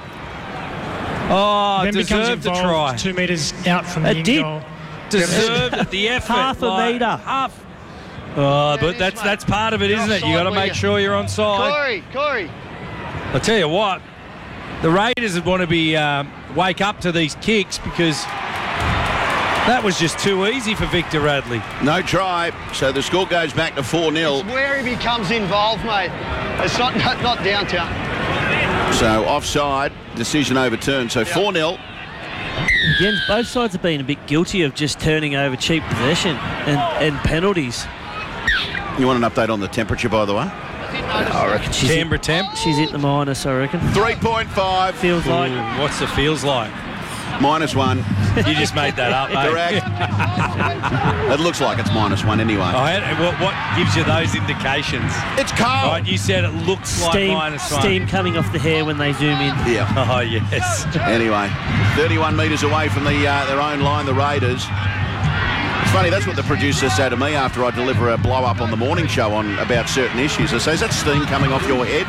Oh, Then becomes deserved a involved try. two metres out from the It end did. goal. Deserved the effort. Half a like, metre. Half. Oh, but that's that's part of it, isn't it? You got to make sure you're on side. Corey, Corey. I'll tell you what, the Raiders would want to be um, wake up to these kicks because that was just too easy for Victor Radley. No try, so the score goes back to four nil. It's where he becomes involved, mate. It's not not, not downtown. So offside, decision overturned. So four nil. Again, both sides have been a bit guilty of just turning over cheap possession and, and penalties. You want an update on the temperature, by the way? I reckon she's hit, Canberra temp. she's hit the minus, I reckon. three point five. Feels like. Ooh, what's the feels like? Minus one. You just made that up, mate. Correct. It looks like it's minus one anyway. Oh, and what, what gives you those indications? It's cold. Right, you said it looks Steam, like minus one. steam coming off the hair when they zoom in. Yeah. Oh, yes. Anyway, thirty-one metres away from the uh, their own line, the Raiders. It's funny, that's what the producer said to me after I deliver a blow-up on the morning show on about certain issues. I say, is that steam coming off your head?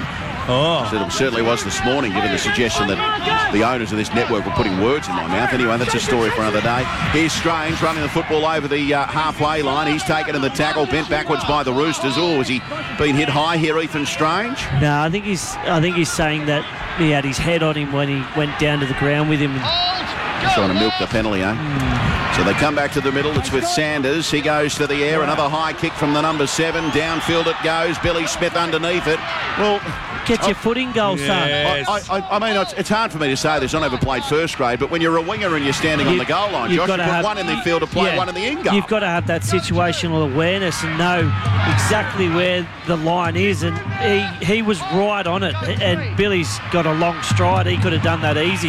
I said, Oh, it certainly was this morning, given the suggestion that the owners of this network were putting words in my mouth. Anyway, that's a story for another day. Here's Strange running the football over the uh, halfway line. He's taken in the tackle, bent backwards by the Roosters. Oh, has he been hit high here, Ethan Strange? No, I think he's I think he's saying that he had his head on him when he went down to the ground with him. He's trying to milk the penalty, eh? So they come back to the middle. It's with Sanders. He goes to the air. Another high kick from the number seven. Downfield it goes. Billy Smith underneath it. Well, Get your foot in goal, son. Yes. I, I, I mean, it's, it's hard for me to say this. I never played first grade, but when you're a winger and you're standing on You- the goal line, you've Josh, you gotta put have- one in the field to play, yeah. one in the in goal. You've got to have that situational awareness and know exactly where the line is, and he, he was right on it, and Billy's got a long stride. He could have done that easy.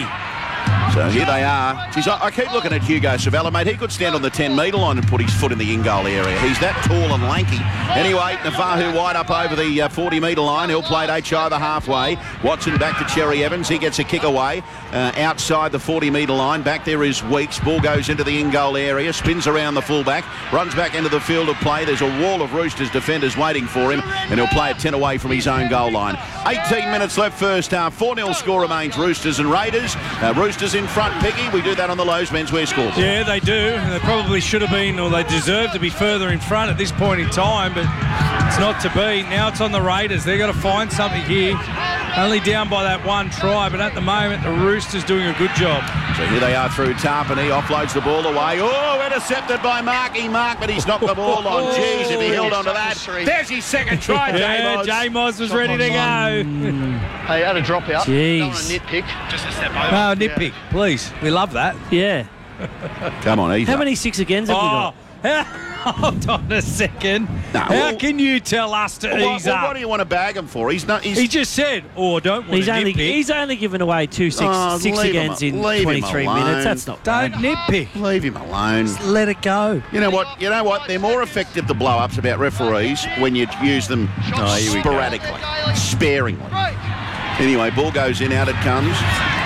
So here they are. Jeez, I, I keep looking at Hugo Savella, mate. He could stand on the ten metre line and put his foot in the in-goal area. He's that tall and lanky. Anyway, Navahu wide up over the uh, forty metre line. He'll play it H I the halfway. Watson back to Cherry Evans. He gets a kick away uh, outside the forty metre line. Back there is Weeks. Ball goes into the in-goal area. Spins around the fullback. Runs back into the field of play. There's a wall of Roosters defenders waiting for him, and he'll play it ten away from his own goal line. eighteen minutes left first half. four nil score remains Roosters and Raiders. Uh, Roosters in front, Piggy. We do that on the Lowe's Menswear scoreboard. Yeah, they do. They probably should have been, or they deserve to be further in front at this point in time, but it's not to be. Now it's on the Raiders. They've got to find something here. Only down by that one try, but at the moment, the Roosters doing a good job. So here they are through Tarpany. Offloads the ball away. Oh, intercepted by Marky Mark, but he's knocked the ball on. Jeez, if he held on to that. There's his second try, Yeah, J-Moz. J-Moz was ready to go. Hey, had a drop out. Jeez. Don't want to nitpick. Just a step over. Oh, nitpick, please. We love that. Yeah. Come on, Ethan. How many six agains have we Oh, got? hold on a second. No, How well- can you tell us to Well, ease well, up? what do you want to bag him for? He's not. He's, He just said, oh, don't want He's to only nitpick. he's only given away two six, Oh, six leave him agains a- in leave him twenty-three alone. minutes. That's not bad. Don't nitpick. leave him alone. Let it go. You know what? You know what? They're more effective, the blow-ups about referees, when you use them sporadically, sparingly. Anyway, ball goes in, out it comes.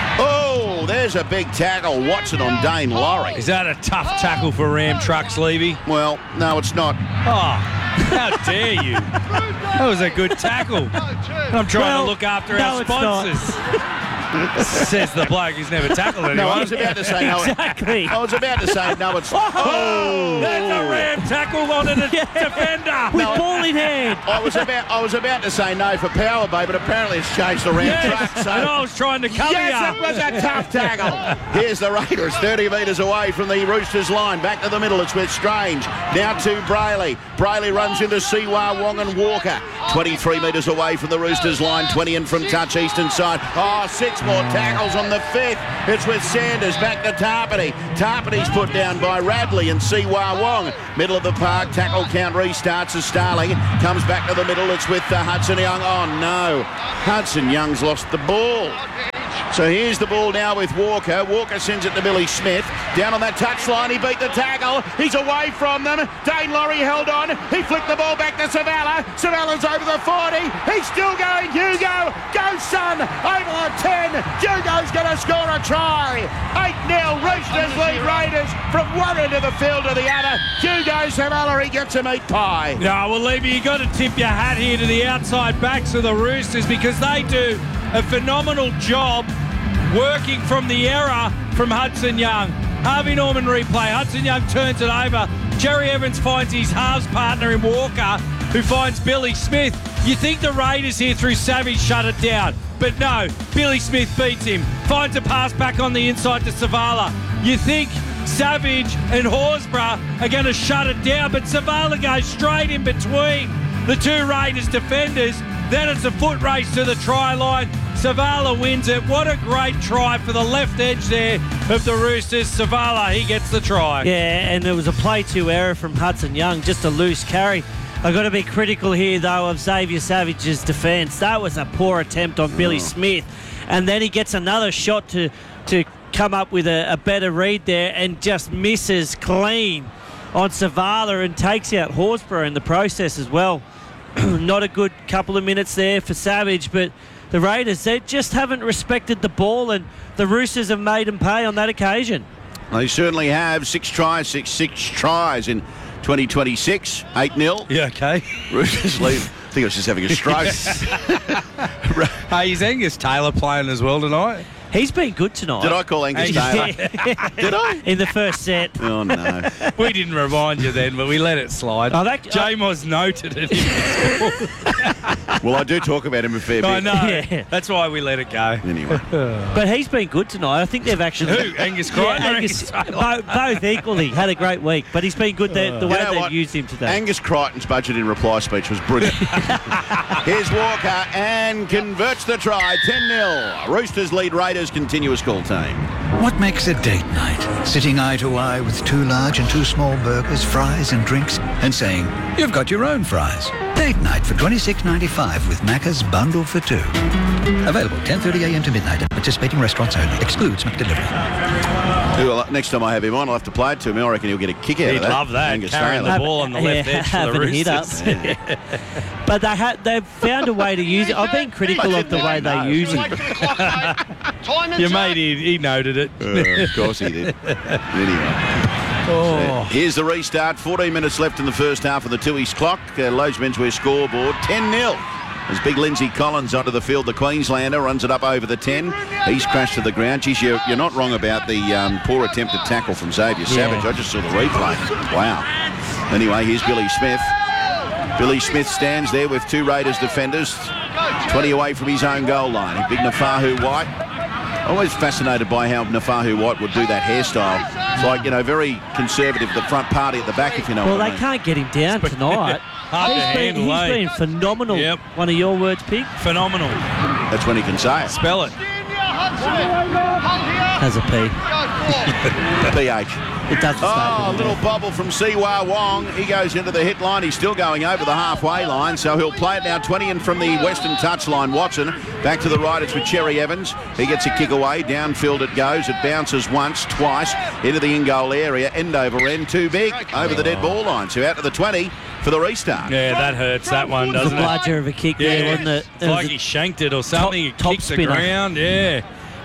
Oh, there's a big tackle. Watson on Dane Laurie. Is that a tough tackle for Ram Trucks, Levy? Well, no, it's not. Oh, how dare you? That was a good tackle. I'm trying Well, to look after no, our it's not. sponsors. Says the bloke who's never tackled anyone. No, I was about to say no. Exactly. I was about to say no. It's Oh, there's a ram tackle on a Yeah. defender. With ball in hand. I was about I was about to say no for Power Bay, but apparently it's changed around Yes, track. So and I was trying to cover yes, you. it was a tough tackle. Here's the Raiders, thirty metres away from the Roosters line. Back to the middle, it's with Strange. Now to Brayley. Brayley runs into Siwa, Wong and Walker. twenty-three metres away from the Roosters line, twenty in from touch, eastern side. Oh, six more tackles on the fifth. It's with Sanders, back to Tarpany. Tarpany's put down by Radley and Siwa Wong. Middle of the park, tackle count restarts as Starling comes back to the middle. It's with uh, Hudson Young. Oh, no. Hudson Young's lost the ball. So here's the ball now with Walker. Walker sends it to Billy Smith. Down on that touchline, he beat the tackle. He's away from them. Dane Laurie held on. He flicked the ball back to Savala. Savala's over the forty. He's still going. Hugo, go son, over the ten. Hugo's going to score a try. eight nil, Roosters lead Raiders from one end of the field to the other. Hugo Savala, he gets a meat pie. No, well, Levy, you got to tip your hat here to the outside backs of the Roosters because they do a phenomenal job working from the error from Hudson Young. Harvey Norman replay. Hudson Young turns it over. Jerry Evans finds his halves partner in Walker, who finds Billy Smith. You think the Raiders here through Savage shut it down, but no, Billy Smith beats him. Finds a pass back on the inside to Savala. You think Savage and Horsburgh are going to shut it down, but Savala goes straight in between the two Raiders defenders. Then it's a foot race to the try line. Savala wins it. What a great try for the left edge there of the Roosters. Savala, he gets the try. Yeah, and it was a play two error from Hudson Young, just a loose carry. I've got to be critical here, though, of Xavier Savage's defence. That was a poor attempt on Billy Smith. And then he gets another shot to, to come up with a, a better read there and just misses clean on Savala and takes out Horsburgh in the process as well. Not a good couple of minutes there for Savage, but the Raiders, they just haven't respected the ball, and the Roosters have made them pay on that occasion. They certainly have. Six tries, six, six tries in twenty twenty-six. eight nil. Yeah, okay. Roosters lead. I think I was just having a stroke. Hey, is Angus Taylor playing as well tonight? He's been good tonight. Did I call Angus Taylor? Did I? In the first set. Oh, no. We didn't remind you then, but we let it slide. Oh, that- J-Moz noted it. Well, I do talk about him a fair bit. I know. Yeah. That's why we let it go. Anyway. But he's been good tonight. I think they've actually... Who? Angus Crichton? Yeah, or Angus, Angus Taylor? both, both equally had a great week, but he's been good the, the way You know they've what? used him today. Angus Crichton's budget in reply speech was brilliant. Here's Walker and converts the try. ten nil. Roosters lead Raiders. Continuous call team. What makes a date night? Sitting eye to eye with two large and two small burgers, fries and drinks, and saying, you've got your own fries. Date night for twenty-six ninety-five with Macca's bundle for two. Available ten thirty a m to midnight at participating restaurants only. Excludes McDelivery. Well, next time I have him on, I'll have to play it to him. I reckon he'll get a kick out He'd of that. love that, Angus carrying Taylor. the ball on the left Yeah, edge for the having hit Roosters. ups. But they ha- they've found a way to use it. I've been critical of the way they use Late it. to the clock, mate. Time and Your time. mate, he, he noted it. Uh, of course he did. Anyway. Oh. Here's the restart. fourteen minutes left in the first half of the Tooheys clock. Uh, Lowe's Menswear scoreboard. ten nil. As big Lindsay Collins onto the field, the Queenslander runs it up over the ten. He's crashed to the ground. Geez, you're, you're not wrong about the um, poor attempted tackle from Xavier Savage. I just saw the replay. Wow. Anyway, here's Billy Smith. Billy Smith stands there with two Raiders defenders, twenty away from his own goal line. Big Nafahu White. Always fascinated by how Nafahu White would do that hairstyle. It's like, you know, very conservative, the front party at the back, if you know Well, what I they mean. can't get him down tonight. Hard to He's been, handle, he's eh? been phenomenal. Yep. One of your words, Pig. Phenomenal. That's when he can say it. Spell it. Has a P. P H. It doesn't Oh, start a with a little bobble from Siwa Wong. He goes into the hit line. He's still going over the halfway line, so he'll play it now. twenty in from the western touchline. Watson back to the right. It's with Cherry Evans. He gets a kick away. Downfield it goes. It bounces once, twice into the in-goal area. End over end. Too big over the dead ball line. So out to the twenty for the restart. Yeah, that hurts, that one, It was a doesn't it? bludger of a kick there, wasn't it? It's like he shanked it or something. He top kicked the spinner. ground. Yeah.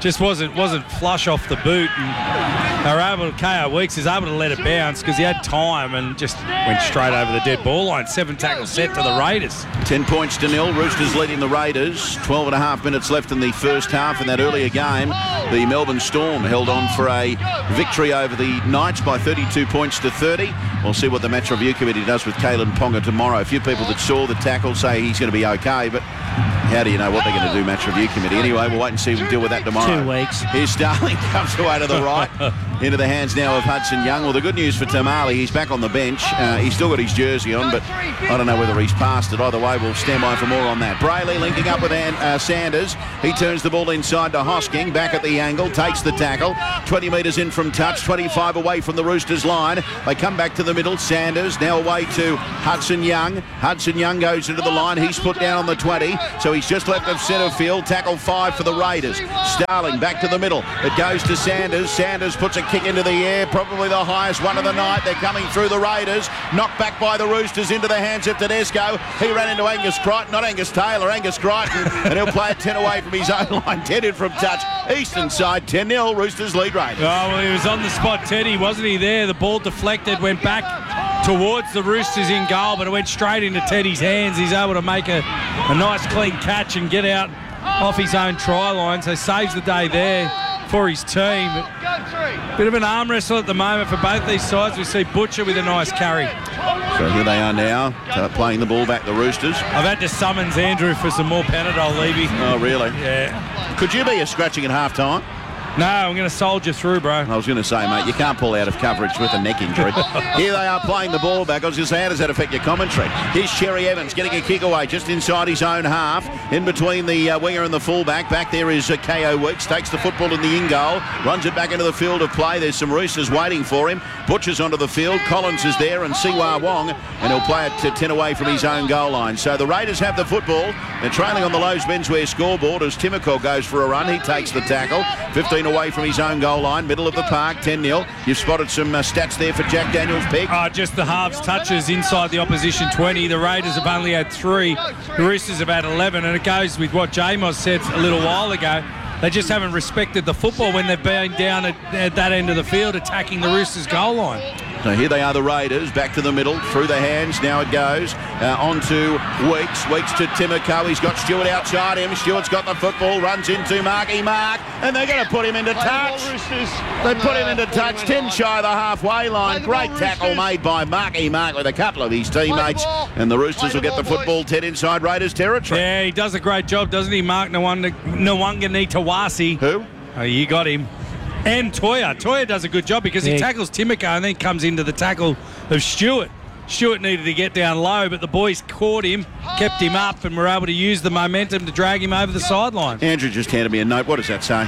just wasn't wasn't flush off the boot, and they were able to, K O Weeks is able to let it bounce because he had time and just went straight over the dead ball line. Seven tackle set to the Raiders. Ten points to nil. Roosters leading the Raiders. Twelve and a half minutes left in the first half. In that earlier game, the Melbourne Storm held on for a victory over the Knights by thirty-two points to thirty. We'll see what the match review committee does with Kalen Ponga tomorrow. A few people that saw the tackle say he's going to be okay, but how do you know what they're going to do, match review committee? Anyway, we'll wait and see. We'll deal with that tomorrow. Two weeks. Here's Starling, comes away to the right, into the hands now of Hudson Young. Well, the good news for Tamale, he's back on the bench. Uh, he's still got his jersey on, but I don't know whether he's passed it. Either way, we'll stand by for more on that. Brayley linking up with uh, Sanders. He turns the ball inside to Hosking, back at the angle, takes the tackle. twenty metres in from touch, twenty-five away from the Roosters line. They come back to the middle. Sanders now away to Hudson Young. Hudson Young goes into the line. He's put down on the twenty, so he's just left of centre field. Tackle five for the Raiders. Starling back to the middle. It goes to Sanders. Sanders puts a kick into the air, probably the highest one of the night. They're coming through the Raiders. Knocked back by the Roosters into the hands of Tedesco. He ran into Angus Crichton, not Angus Taylor, Angus Crichton, and he'll play it ten away from his own line. ten in from touch. Eastern side ten nil. Roosters lead Raiders. Oh, well, he was on the spot, Teddy, wasn't he there? The ball deflected, went back towards the Roosters in goal, but it went straight into Teddy's hands. He's able to make a, a nice clean catch and get out off his own try line, so saves the day there for his team. Bit of an arm wrestle at the moment for both these sides. We see Butcher with a nice carry. So here they are now, uh, playing the ball back, the Roosters. I've had to summons Andrew for some more Panadol, Levy. Oh, really? Yeah. Could you be a scratching at half time? No, I'm going to soldier through, bro. I was going to say, mate, you can't pull out of coverage with a neck injury. Here they are playing the ball back. I was going to say, how does that affect your commentary? Here's Cherry Evans getting a kick away just inside his own half, in between the uh, winger and the fullback. Back there is uh, K O Weeks, takes the football in the in-goal, runs it back into the field of play. There's some Roosters waiting for him. Butcher's onto the field. Collins is there, and Siwa Wong, and he'll play it to ten away from his own goal line. So the Raiders have the football. They're trailing on the Lowe's Menswear scoreboard as Timoko goes for a run. He takes the tackle. fifteen away from his own goal line, middle of the park, ten nil. You've spotted some uh, stats there for Jack Daniels' pick. Oh, just the halves touches inside the opposition twenty. The Raiders have only had three. The Roosters have had eleven, and it goes with what J-Moss said a little while ago. They just haven't respected the football when they've been down at, at that end of the field attacking the Roosters' goal line. So here they are, the Raiders, back to the middle, through the hands. Now it goes uh, on to Weeks. Weeks to Timoko. He's got Stewart outside him. Stewart's got the football, runs into Marky Mark, and they're going to put him into touch. They put him into touch, ten shy of the halfway line. Great tackle made by Marky Mark with a couple of his teammates, and the Roosters will get the football ten inside Raiders territory. Yeah, he does a great job, doesn't he, Mark Nwangani Tawasi? Who? Oh, you got him. And Toya. Toya does a good job because yeah. he tackles Timoko and then comes into the tackle of Stewart. Stewart needed to get down low, but the boys caught him, kept him up, and were able to use the momentum to drag him over the sideline. Andrew just handed me a note. What does that say?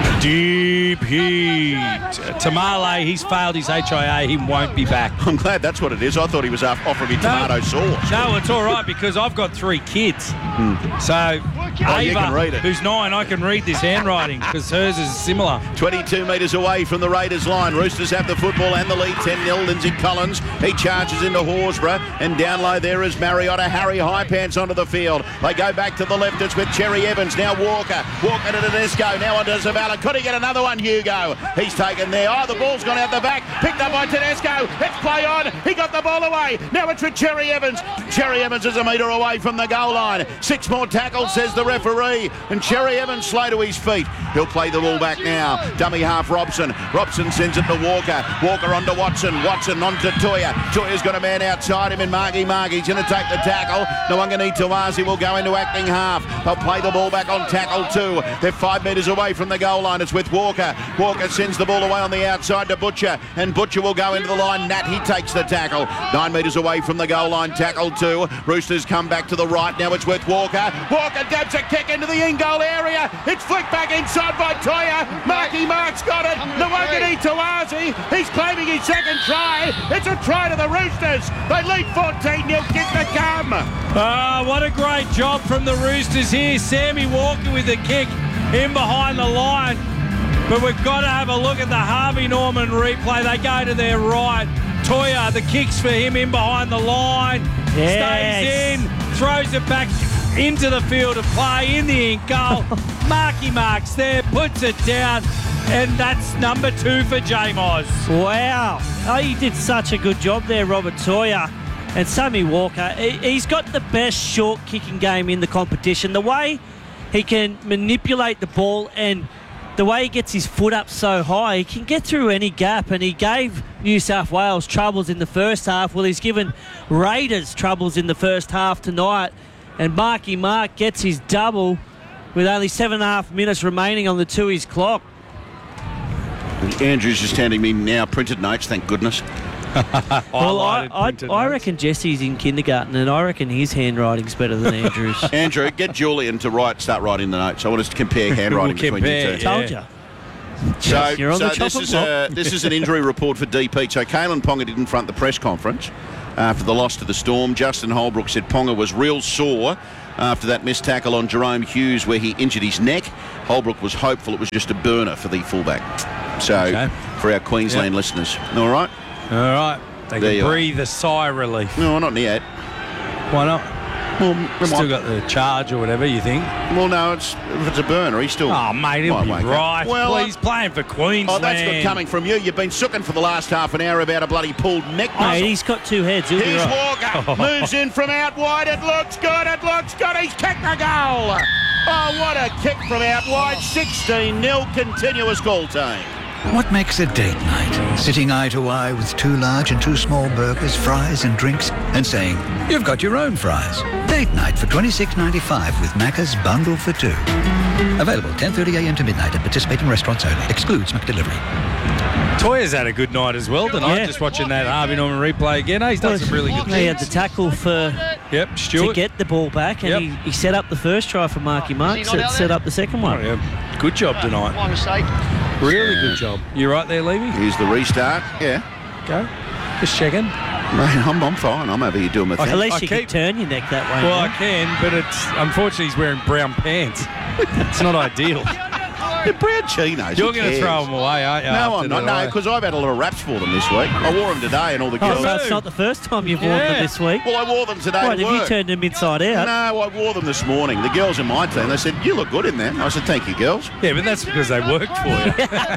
Deep heat. Tamale, he's failed his H I A. He won't be back. I'm glad that's what it is. I thought he was uh, offering me tomato no, sauce. No, it's all right because I've got three kids. Hmm. So Oh, Ava, you can read it. who's nine, I can read this handwriting because hers is similar. twenty-two metres away from the Raiders line. Roosters have the football and the lead, ten nil. Lindsay Collins, he charges into Horsburgh, and down low there is Mariota. Harry Highpants onto the field. They go back to the left. It's with Cherry Evans. Now Walker. Walker to Tedesco. Now on to Zavala. Could he get another one, Hugo? He's taken there. Oh, the ball's gone out the back. Picked up by Tedesco. Let's play on. He got the ball away. Now it's with Cherry Evans. Cherry Evans is a metre away from the goal line. Six more tackles, says the referee. And Cherry Evans slow to his feet. He'll play the ball back now. Dummy half Robson. Robson sends it to Walker. Walker on to Watson. Watson on to Toya. Toya's got a man outside him in Marky Mark. He's going to take the tackle. Nwangani Tawasi will go into acting half. They'll play the ball back on tackle two. They're five metres away from the goal line. It's with Walker. Walker sends the ball away on the outside to Butcher. And Butcher will go into the line. Nat, he takes the tackle. Nine metres away from the goal line. Tackle two. Roosters come back to the right. Now it's with Walker. Walker dabs a kick into the in-goal area. It's flicked back inside by Toya. Marky Mark's got it. Nwangani Tawasi. He's claiming his second try. It's a try to the Roosters. They lead fourteen nil. Kick to come. Ah, what a great job from the Roosters here. Sammy Walker with the kick in behind the line. But we've got to have a look at the Harvey Norman replay. They go to their right. Toya, the kicks for him in behind the line. Yes. Stays in, throws it back into the field of play, in the ink goal. Marky Mark's there, puts it down, and that's number two for J-Moz. Wow. Oh, he did such a good job there, Robert Sawyer. And Sammy Walker, he- he's got the best short kicking game in the competition. The way he can manipulate the ball and the way he gets his foot up so high, he can get through any gap, and he gave New South Wales troubles in the first half. Well, he's given Raiders troubles in the first half tonight, and Marky Mark gets his double with only seven and a half minutes remaining on the Tooheys clock. Andrew's just handing me now printed notes, thank goodness. Well, I, Highlighted I, printed I notes. reckon Jesse's in kindergarten, and I reckon his handwriting's better than Andrew's. Andrew, get Julian to write, start writing the notes. I want us to compare handwriting We'll between compare, you two. yeah. Told you. So, You're on so the this chopping is block. a, this is an injury report for D P. So Kalen Ponga didn't front the press conference after the loss to the Storm. Justin Holbrook said Ponga was real sore after that missed tackle on Jerome Hughes where he injured his neck. Holbrook was hopeful it was just a burner for the fullback. So Okay. for our Queensland Yep. listeners, all right? All right. They There you can are. breathe a sigh of relief. No, not yet. Why not? Well, Still might- got the charge or whatever, you think? well, no, it's if it's a burner, he's still. Oh, mate, he'll might be wake up. right. Well, Well, he's playing for Queensland. Oh, that's good coming from you. You've been sooking for the last half an hour about a bloody pulled neck Mate, muscle. he's got two heads. He'll be Here's right. Walker. Moves in from out wide. It looks good. It looks good. He's kicked the goal. Oh, what a kick from out wide. sixteen nil continuous goal time. What makes a date night? Sitting eye to eye with two large and two small burgers, fries and drinks, and saying, you've got your own fries. Date night for twenty-six ninety-five with Macca's Bundle for Two. Available ten thirty a m to midnight at participating restaurants only. Excludes McDelivery. Toya's had a good night as well tonight. Yeah. Just watching that Harvey Norman replay again. He's done some really good He had the things. tackle for Yep, to Stuart. get the ball back, and Yep. he, he set up the first try for Marky Mark, Is he not set, out set there? up the second Oh, one. yeah. Good job tonight. My mistake. Really good job. You right there, Levy? Here's the restart. Yeah. Go. Just checking. Mate, I'm, I'm fine. I'm over here doing my I At thing. least I you keep- can turn your neck that way. Well, I now. can, but it's unfortunately he's wearing brown pants. It's not ideal. They're brown chinos. You're Who going to cares? throw them away, aren't you? No, after I'm not. No, tonight? because I've had a lot of raps for them this week. I wore them today and all the Oh, girls. so it's not the first time you've worn them Yeah. this week. Well, I wore them today What, to have you work. turned them inside out? No, I wore them this morning. The girls in my team, they said, you look good in there. I said, thank you, girls. Yeah, but that's because they worked for you.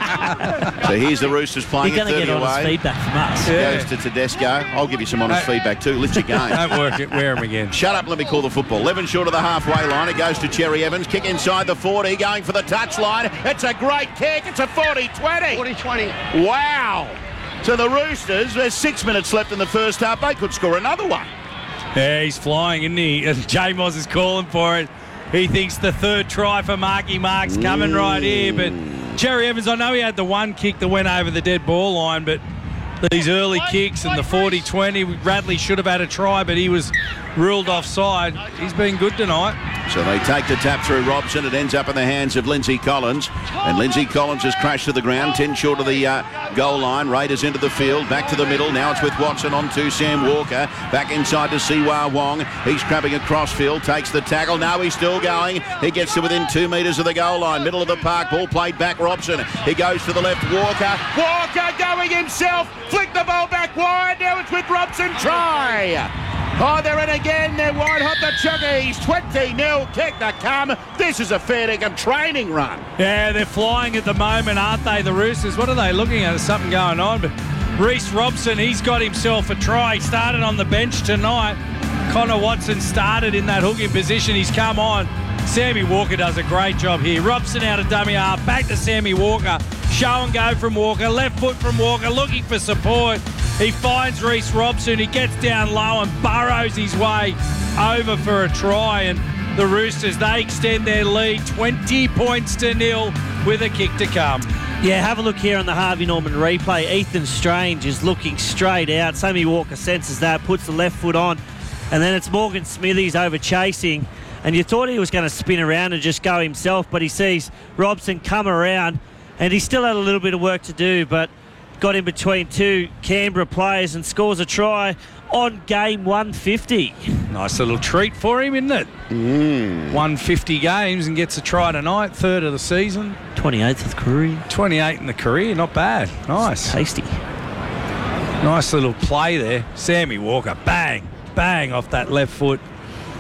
So here's the Roosters playing You're at going to thirty get honest away. feedback from us. Yeah. Goes to Tedesco. I'll give you some honest Hey. feedback too. Lift your game. Don't work it. Wear them again. Shut up, let me call the football. eleven short of the halfway line. It goes to Cherry Evans. Kick inside the forty, going for the touchline. It's a great kick. It's a forty twenty. forty twenty. Wow. So the Roosters, there's six minutes left in the first half. They could score another one. Yeah, he's flying, isn't he? And J-Moz is calling for it. He thinks the third try for Marky Mark's coming right here. But Cherry Evans, I know he had the one kick that went over the dead ball line, but these early kicks and the forty twenty, Radley should have had a try, but he was ruled offside. He's been good tonight. So they take the tap through Robson. It ends up in the hands of Lindsay Collins. And Lindsay Collins has crashed to the ground, ten short of the uh, goal line. Raiders into the field, back to the middle. Now it's with Watson on to Sam Walker. Back inside to Siwa Wong. He's crabbing across field, takes the tackle. Now he's still going. He gets to within two metres of the goal line. Middle of the park, ball played back Robson. He goes to the left, Walker. Walker going himself. Flick the ball back wide. Now it's with Robson. Try. Oh, they're in again. They're wide hot, the Chuggies. twenty nil kick to come. This is a fair dinkum training run. Yeah, they're flying at the moment, aren't they, the Roosters? What are they looking at? There's something going on. But Reece Robson, he's got himself a try. He started on the bench tonight. Connor Watson started in that hooking position. He's come on. Sammy Walker does a great job here. Robson out of dummy half. Back to Sammy Walker. Show and go from Walker. Left foot from Walker. Looking for support. He finds Reece Robson. He gets down low and burrows his way over for a try. And the Roosters, they extend their lead twenty points to nil with a kick to come. Yeah, have a look here on the Harvey Norman replay. Ethan Strange is looking straight out. Sammy Walker senses that, puts the left foot on, and then it's Morgan Smithies over chasing. And you thought he was going to spin around and just go himself, but he sees Robson come around, and he still had a little bit of work to do, but got in between two Canberra players and scores a try on game one fifty. Nice little treat for him, isn't it? Mm. one fifty games and gets a try tonight, third of the season. twenty-eighth of career. twenty-eight in the career, not bad. Nice. Tasty. Nice little play there. Sammy Walker, bang, bang off that left foot.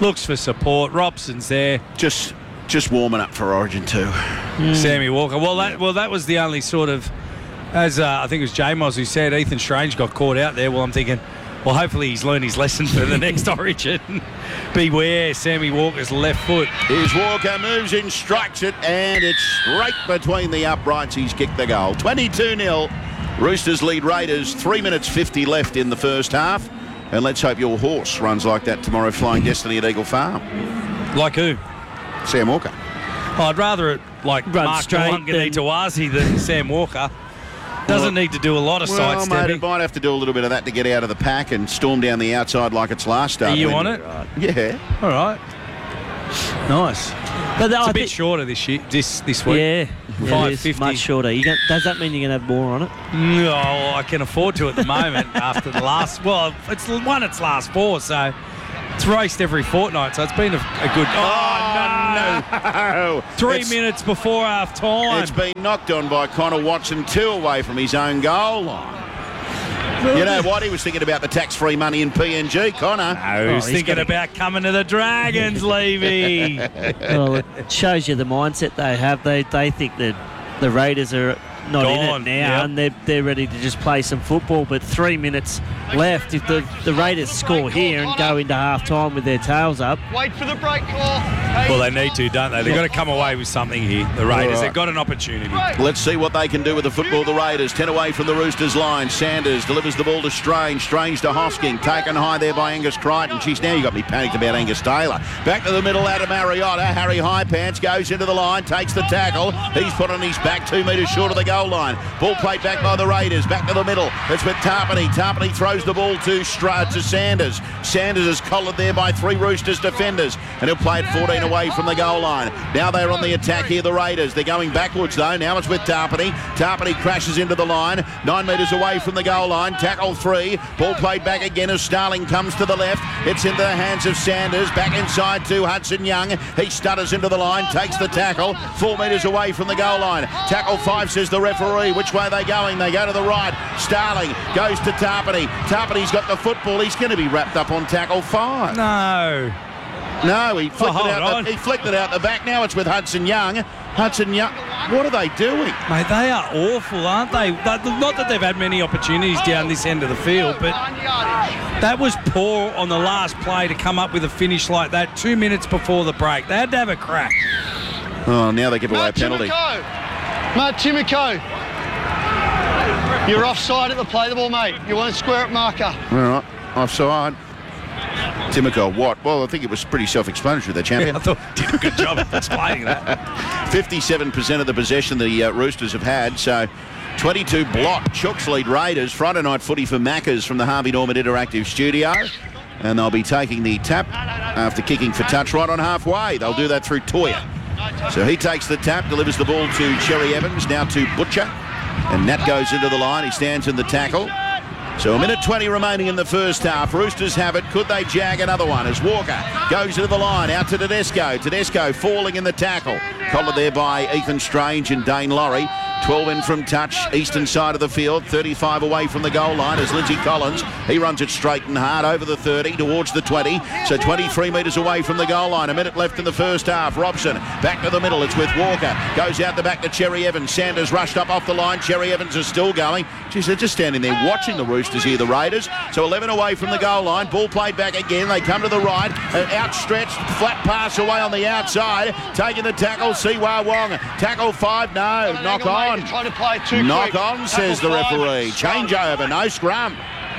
Looks for support. Robson's there. Just just warming up for Origin two. Mm. Sammy Walker. Well, that well that was the only sort of, as uh, I think it was J-Moz who said, Ethan Strange got caught out there. Well, I'm thinking, well, hopefully he's learned his lesson for the next Origin. Beware, Sammy Walker's left foot. Here's Walker, moves in, strikes it, and it's straight between the uprights. He's kicked the goal. twenty-two nil. Roosters lead Raiders. three minutes fifty left in the first half. And let's hope your horse runs like that tomorrow, Flying Destiny at Eagle Farm. Like who? Sam Walker. Oh, I'd rather it like Run Mark straight Wanganitawazi than Sam Walker. Doesn't Well, need to do a lot of Well, mate, sidestepping. it might have to do a little bit of that to get out of the pack and storm down the outside like its last start. Are you When- on it? Yeah. All right. Nice. But It's I a bit think- shorter this year, this this week. Yeah, five it is fifty. much shorter. You can, does that mean you're going to have more on it? No, I can afford to at the moment after the last. Well, it's won its last four, so it's raced every fortnight. So it's been a, a good. Oh, no! No. Three It's- minutes before half time. It's been knocked on by Connor Watson, two away from his own goal line. You know what? He was thinking about the tax-free money in P N G, Connor. No, he's he's thinking gotta- about coming to the Dragons, Levy. Well, it shows you the mindset they have. They they think that the Raiders are not Gone, in it now, yep. and they're, they're ready to just play some football. But three minutes left. If the, the Raiders score here and go into half time with their tails up, Wait for the break call. Well, they need to, don't they? They've got to come away with something here, the Raiders. All right. They've got an opportunity. Let's see what they can do with the football. The Raiders, ten away from the Roosters line. Sanders delivers the ball to Strange. Strange to Hosking. Taken high there by Angus Crichton. Geez, now you got me panicked about Angus Taylor. Back to the middle, Adam Mariota. Harry Highpants goes into the line, takes the tackle. He's put on his back, two metres short of the goal line. Ball played back by the Raiders. Back to the middle. It's with Tarpany. Tarpany throws the ball to Stra- to Sanders. Sanders is collared there by three Roosters defenders, and he'll play it fourteen away from the goal line. Now they're on the attack here, the Raiders. They're going backwards though. Now it's with Tarpany. Tarpany crashes into the line, nine metres away from the goal line. Tackle three. Ball played back again as Starling comes to the left. It's into the hands of Sanders. Back inside to Hudson Young. He stutters into the line, takes the tackle, four metres away from the goal line. Tackle five, says the referee. Which way are they going? They go to the right. Starling goes to Tarpany. Tarpany's got the football. He's going to be wrapped up on tackle five. No. No, he flicked, Oh, it hold out on. the, he flicked it out the back. Now it's with Hudson Young. Hudson Young, what are they doing? Mate, they are awful, aren't they? That- Not that they've had many opportunities down this end of the field, but that was poor on the last play to come up with a finish like that two minutes before the break. They had to have a crack. Oh, now they give away a Matt penalty. Timoko. Matt Timoko. You're offside at the play the ball, mate. You want a square up marker. All right, offside. Timoko, what? Well, I think it was pretty self-explanatory, the champion. I thought he did a good job of explaining that. fifty-seven percent of the possession the uh, Roosters have had, so twenty-two block. Chooks lead Raiders. Friday night footy for Maccas from the Harvey Norman Interactive Studio. And they'll be taking the tap after kicking for touch right on halfway. They'll do that through Toya. So he takes the tap, delivers the ball to Cherry Evans, now to Butcher. And Nat goes into the line. He stands in the tackle. So a minute twenty remaining in the first half. Roosters have it. Could they jag another one as Walker goes into the line, out to Tedesco. Tedesco falling in the tackle. Collared there by Ethan Strange and Dane Laurie. twelve in from touch, eastern side of the field, thirty-five away from the goal line as Lindsay Collins. He runs it straight and hard over the thirty towards the twenty. So twenty-three metres away from the goal line. A minute left in the first half. Robson back to the middle. It's with Walker. Goes out the back to Cherry Evans. Sanders rushed up off the line. Cherry Evans is still going. Geez, they're just standing there watching the Roosters here, the Raiders. So eleven away from the goal line. Ball played back again. They come to the right. An outstretched flat pass away on the outside. Taking the tackle, Siwa Wong. Tackle five, no, knock on. You're trying to play it too Knock quick. on, says the Tackle five. referee. Change over, no scrum.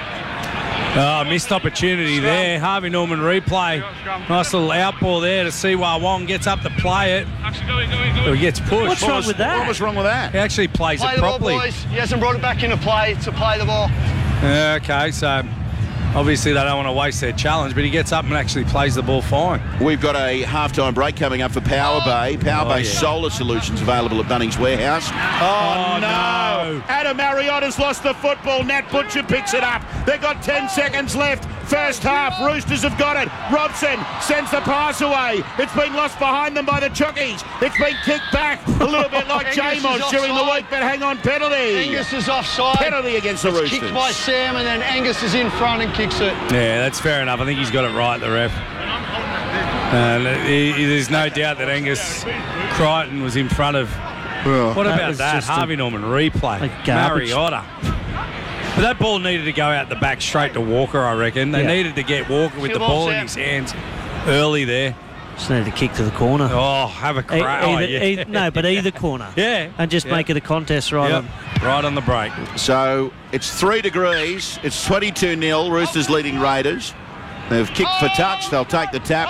Oh, missed opportunity there. Harvey Norman replay. Nice little outball there to Siwa Wong. Gets up to play it. He gets pushed. What's wrong with that? What was wrong with that? He actually plays Play it the ball, properly. boys. He hasn't brought it back into play to play the ball. Okay, so obviously they don't want to waste their challenge, but he gets up and actually plays the ball fine. We've got a halftime break coming up for Power Bay. Power Oh, Bay yeah. solar solutions available at Bunnings Warehouse. Oh, Oh, no. Adam Mariotta's lost the football. Nat Butcher picks it up. They've got ten seconds left. First half, Roosters have got it. Robson sends the pass away. It's been lost behind them by the Chookies. It's been kicked back a little bit like Angus J-Moz is during the offside. week, but hang on, penalty. Angus is offside. Penalty against the It's Roosters. kicked by Sam, and then Angus is in front and kicks it. Yeah, that's fair enough. I think he's got it right, the ref. And uh, he- he- there's no doubt that Angus Crichton was in front of. Well, What That about was that? just a- Harvey Norman replay. a garbage. Mariota. But that ball needed to go out the back straight to Walker, I reckon. They Yeah. needed to get Walker with Two the ball balls in out. his hands early there. Just need to kick to the corner. Oh, have a E- crack. Oh, either, yeah. e- no, but either corner. Yeah. And just Yeah. make it a contest right Yep. on. Right on the break. So it's three degrees. It's twenty-two nil. Roosters leading Raiders. They've kicked for touch. They'll take the tap.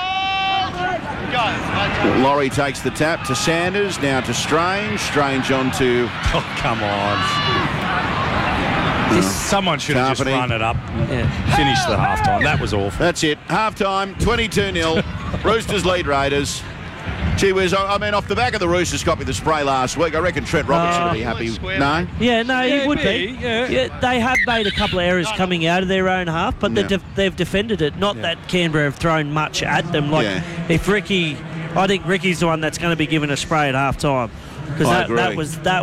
Laurie takes the tap to Sanders. Now to Strange. Strange on to Oh, come on. Someone should have just Carpety. run it up. Yeah. Finish the halftime. That was awful. That's it. Half time, twenty-two nil. Roosters lead Raiders. Gee whiz, I I mean, off the back of the Roosters copy the spray last week, I reckon Trent Robertson Oh. will be happy. Square, No? Yeah, no, Yeah, he would me, be. yeah. they have made a couple of errors coming out of their own half, but Yeah. they've, def- they've defended it. Not Yeah. that Canberra have thrown much at them. Like Yeah. if Ricky, I think Ricky's the one that's going to be given a spray at half time because I that, agree. that was that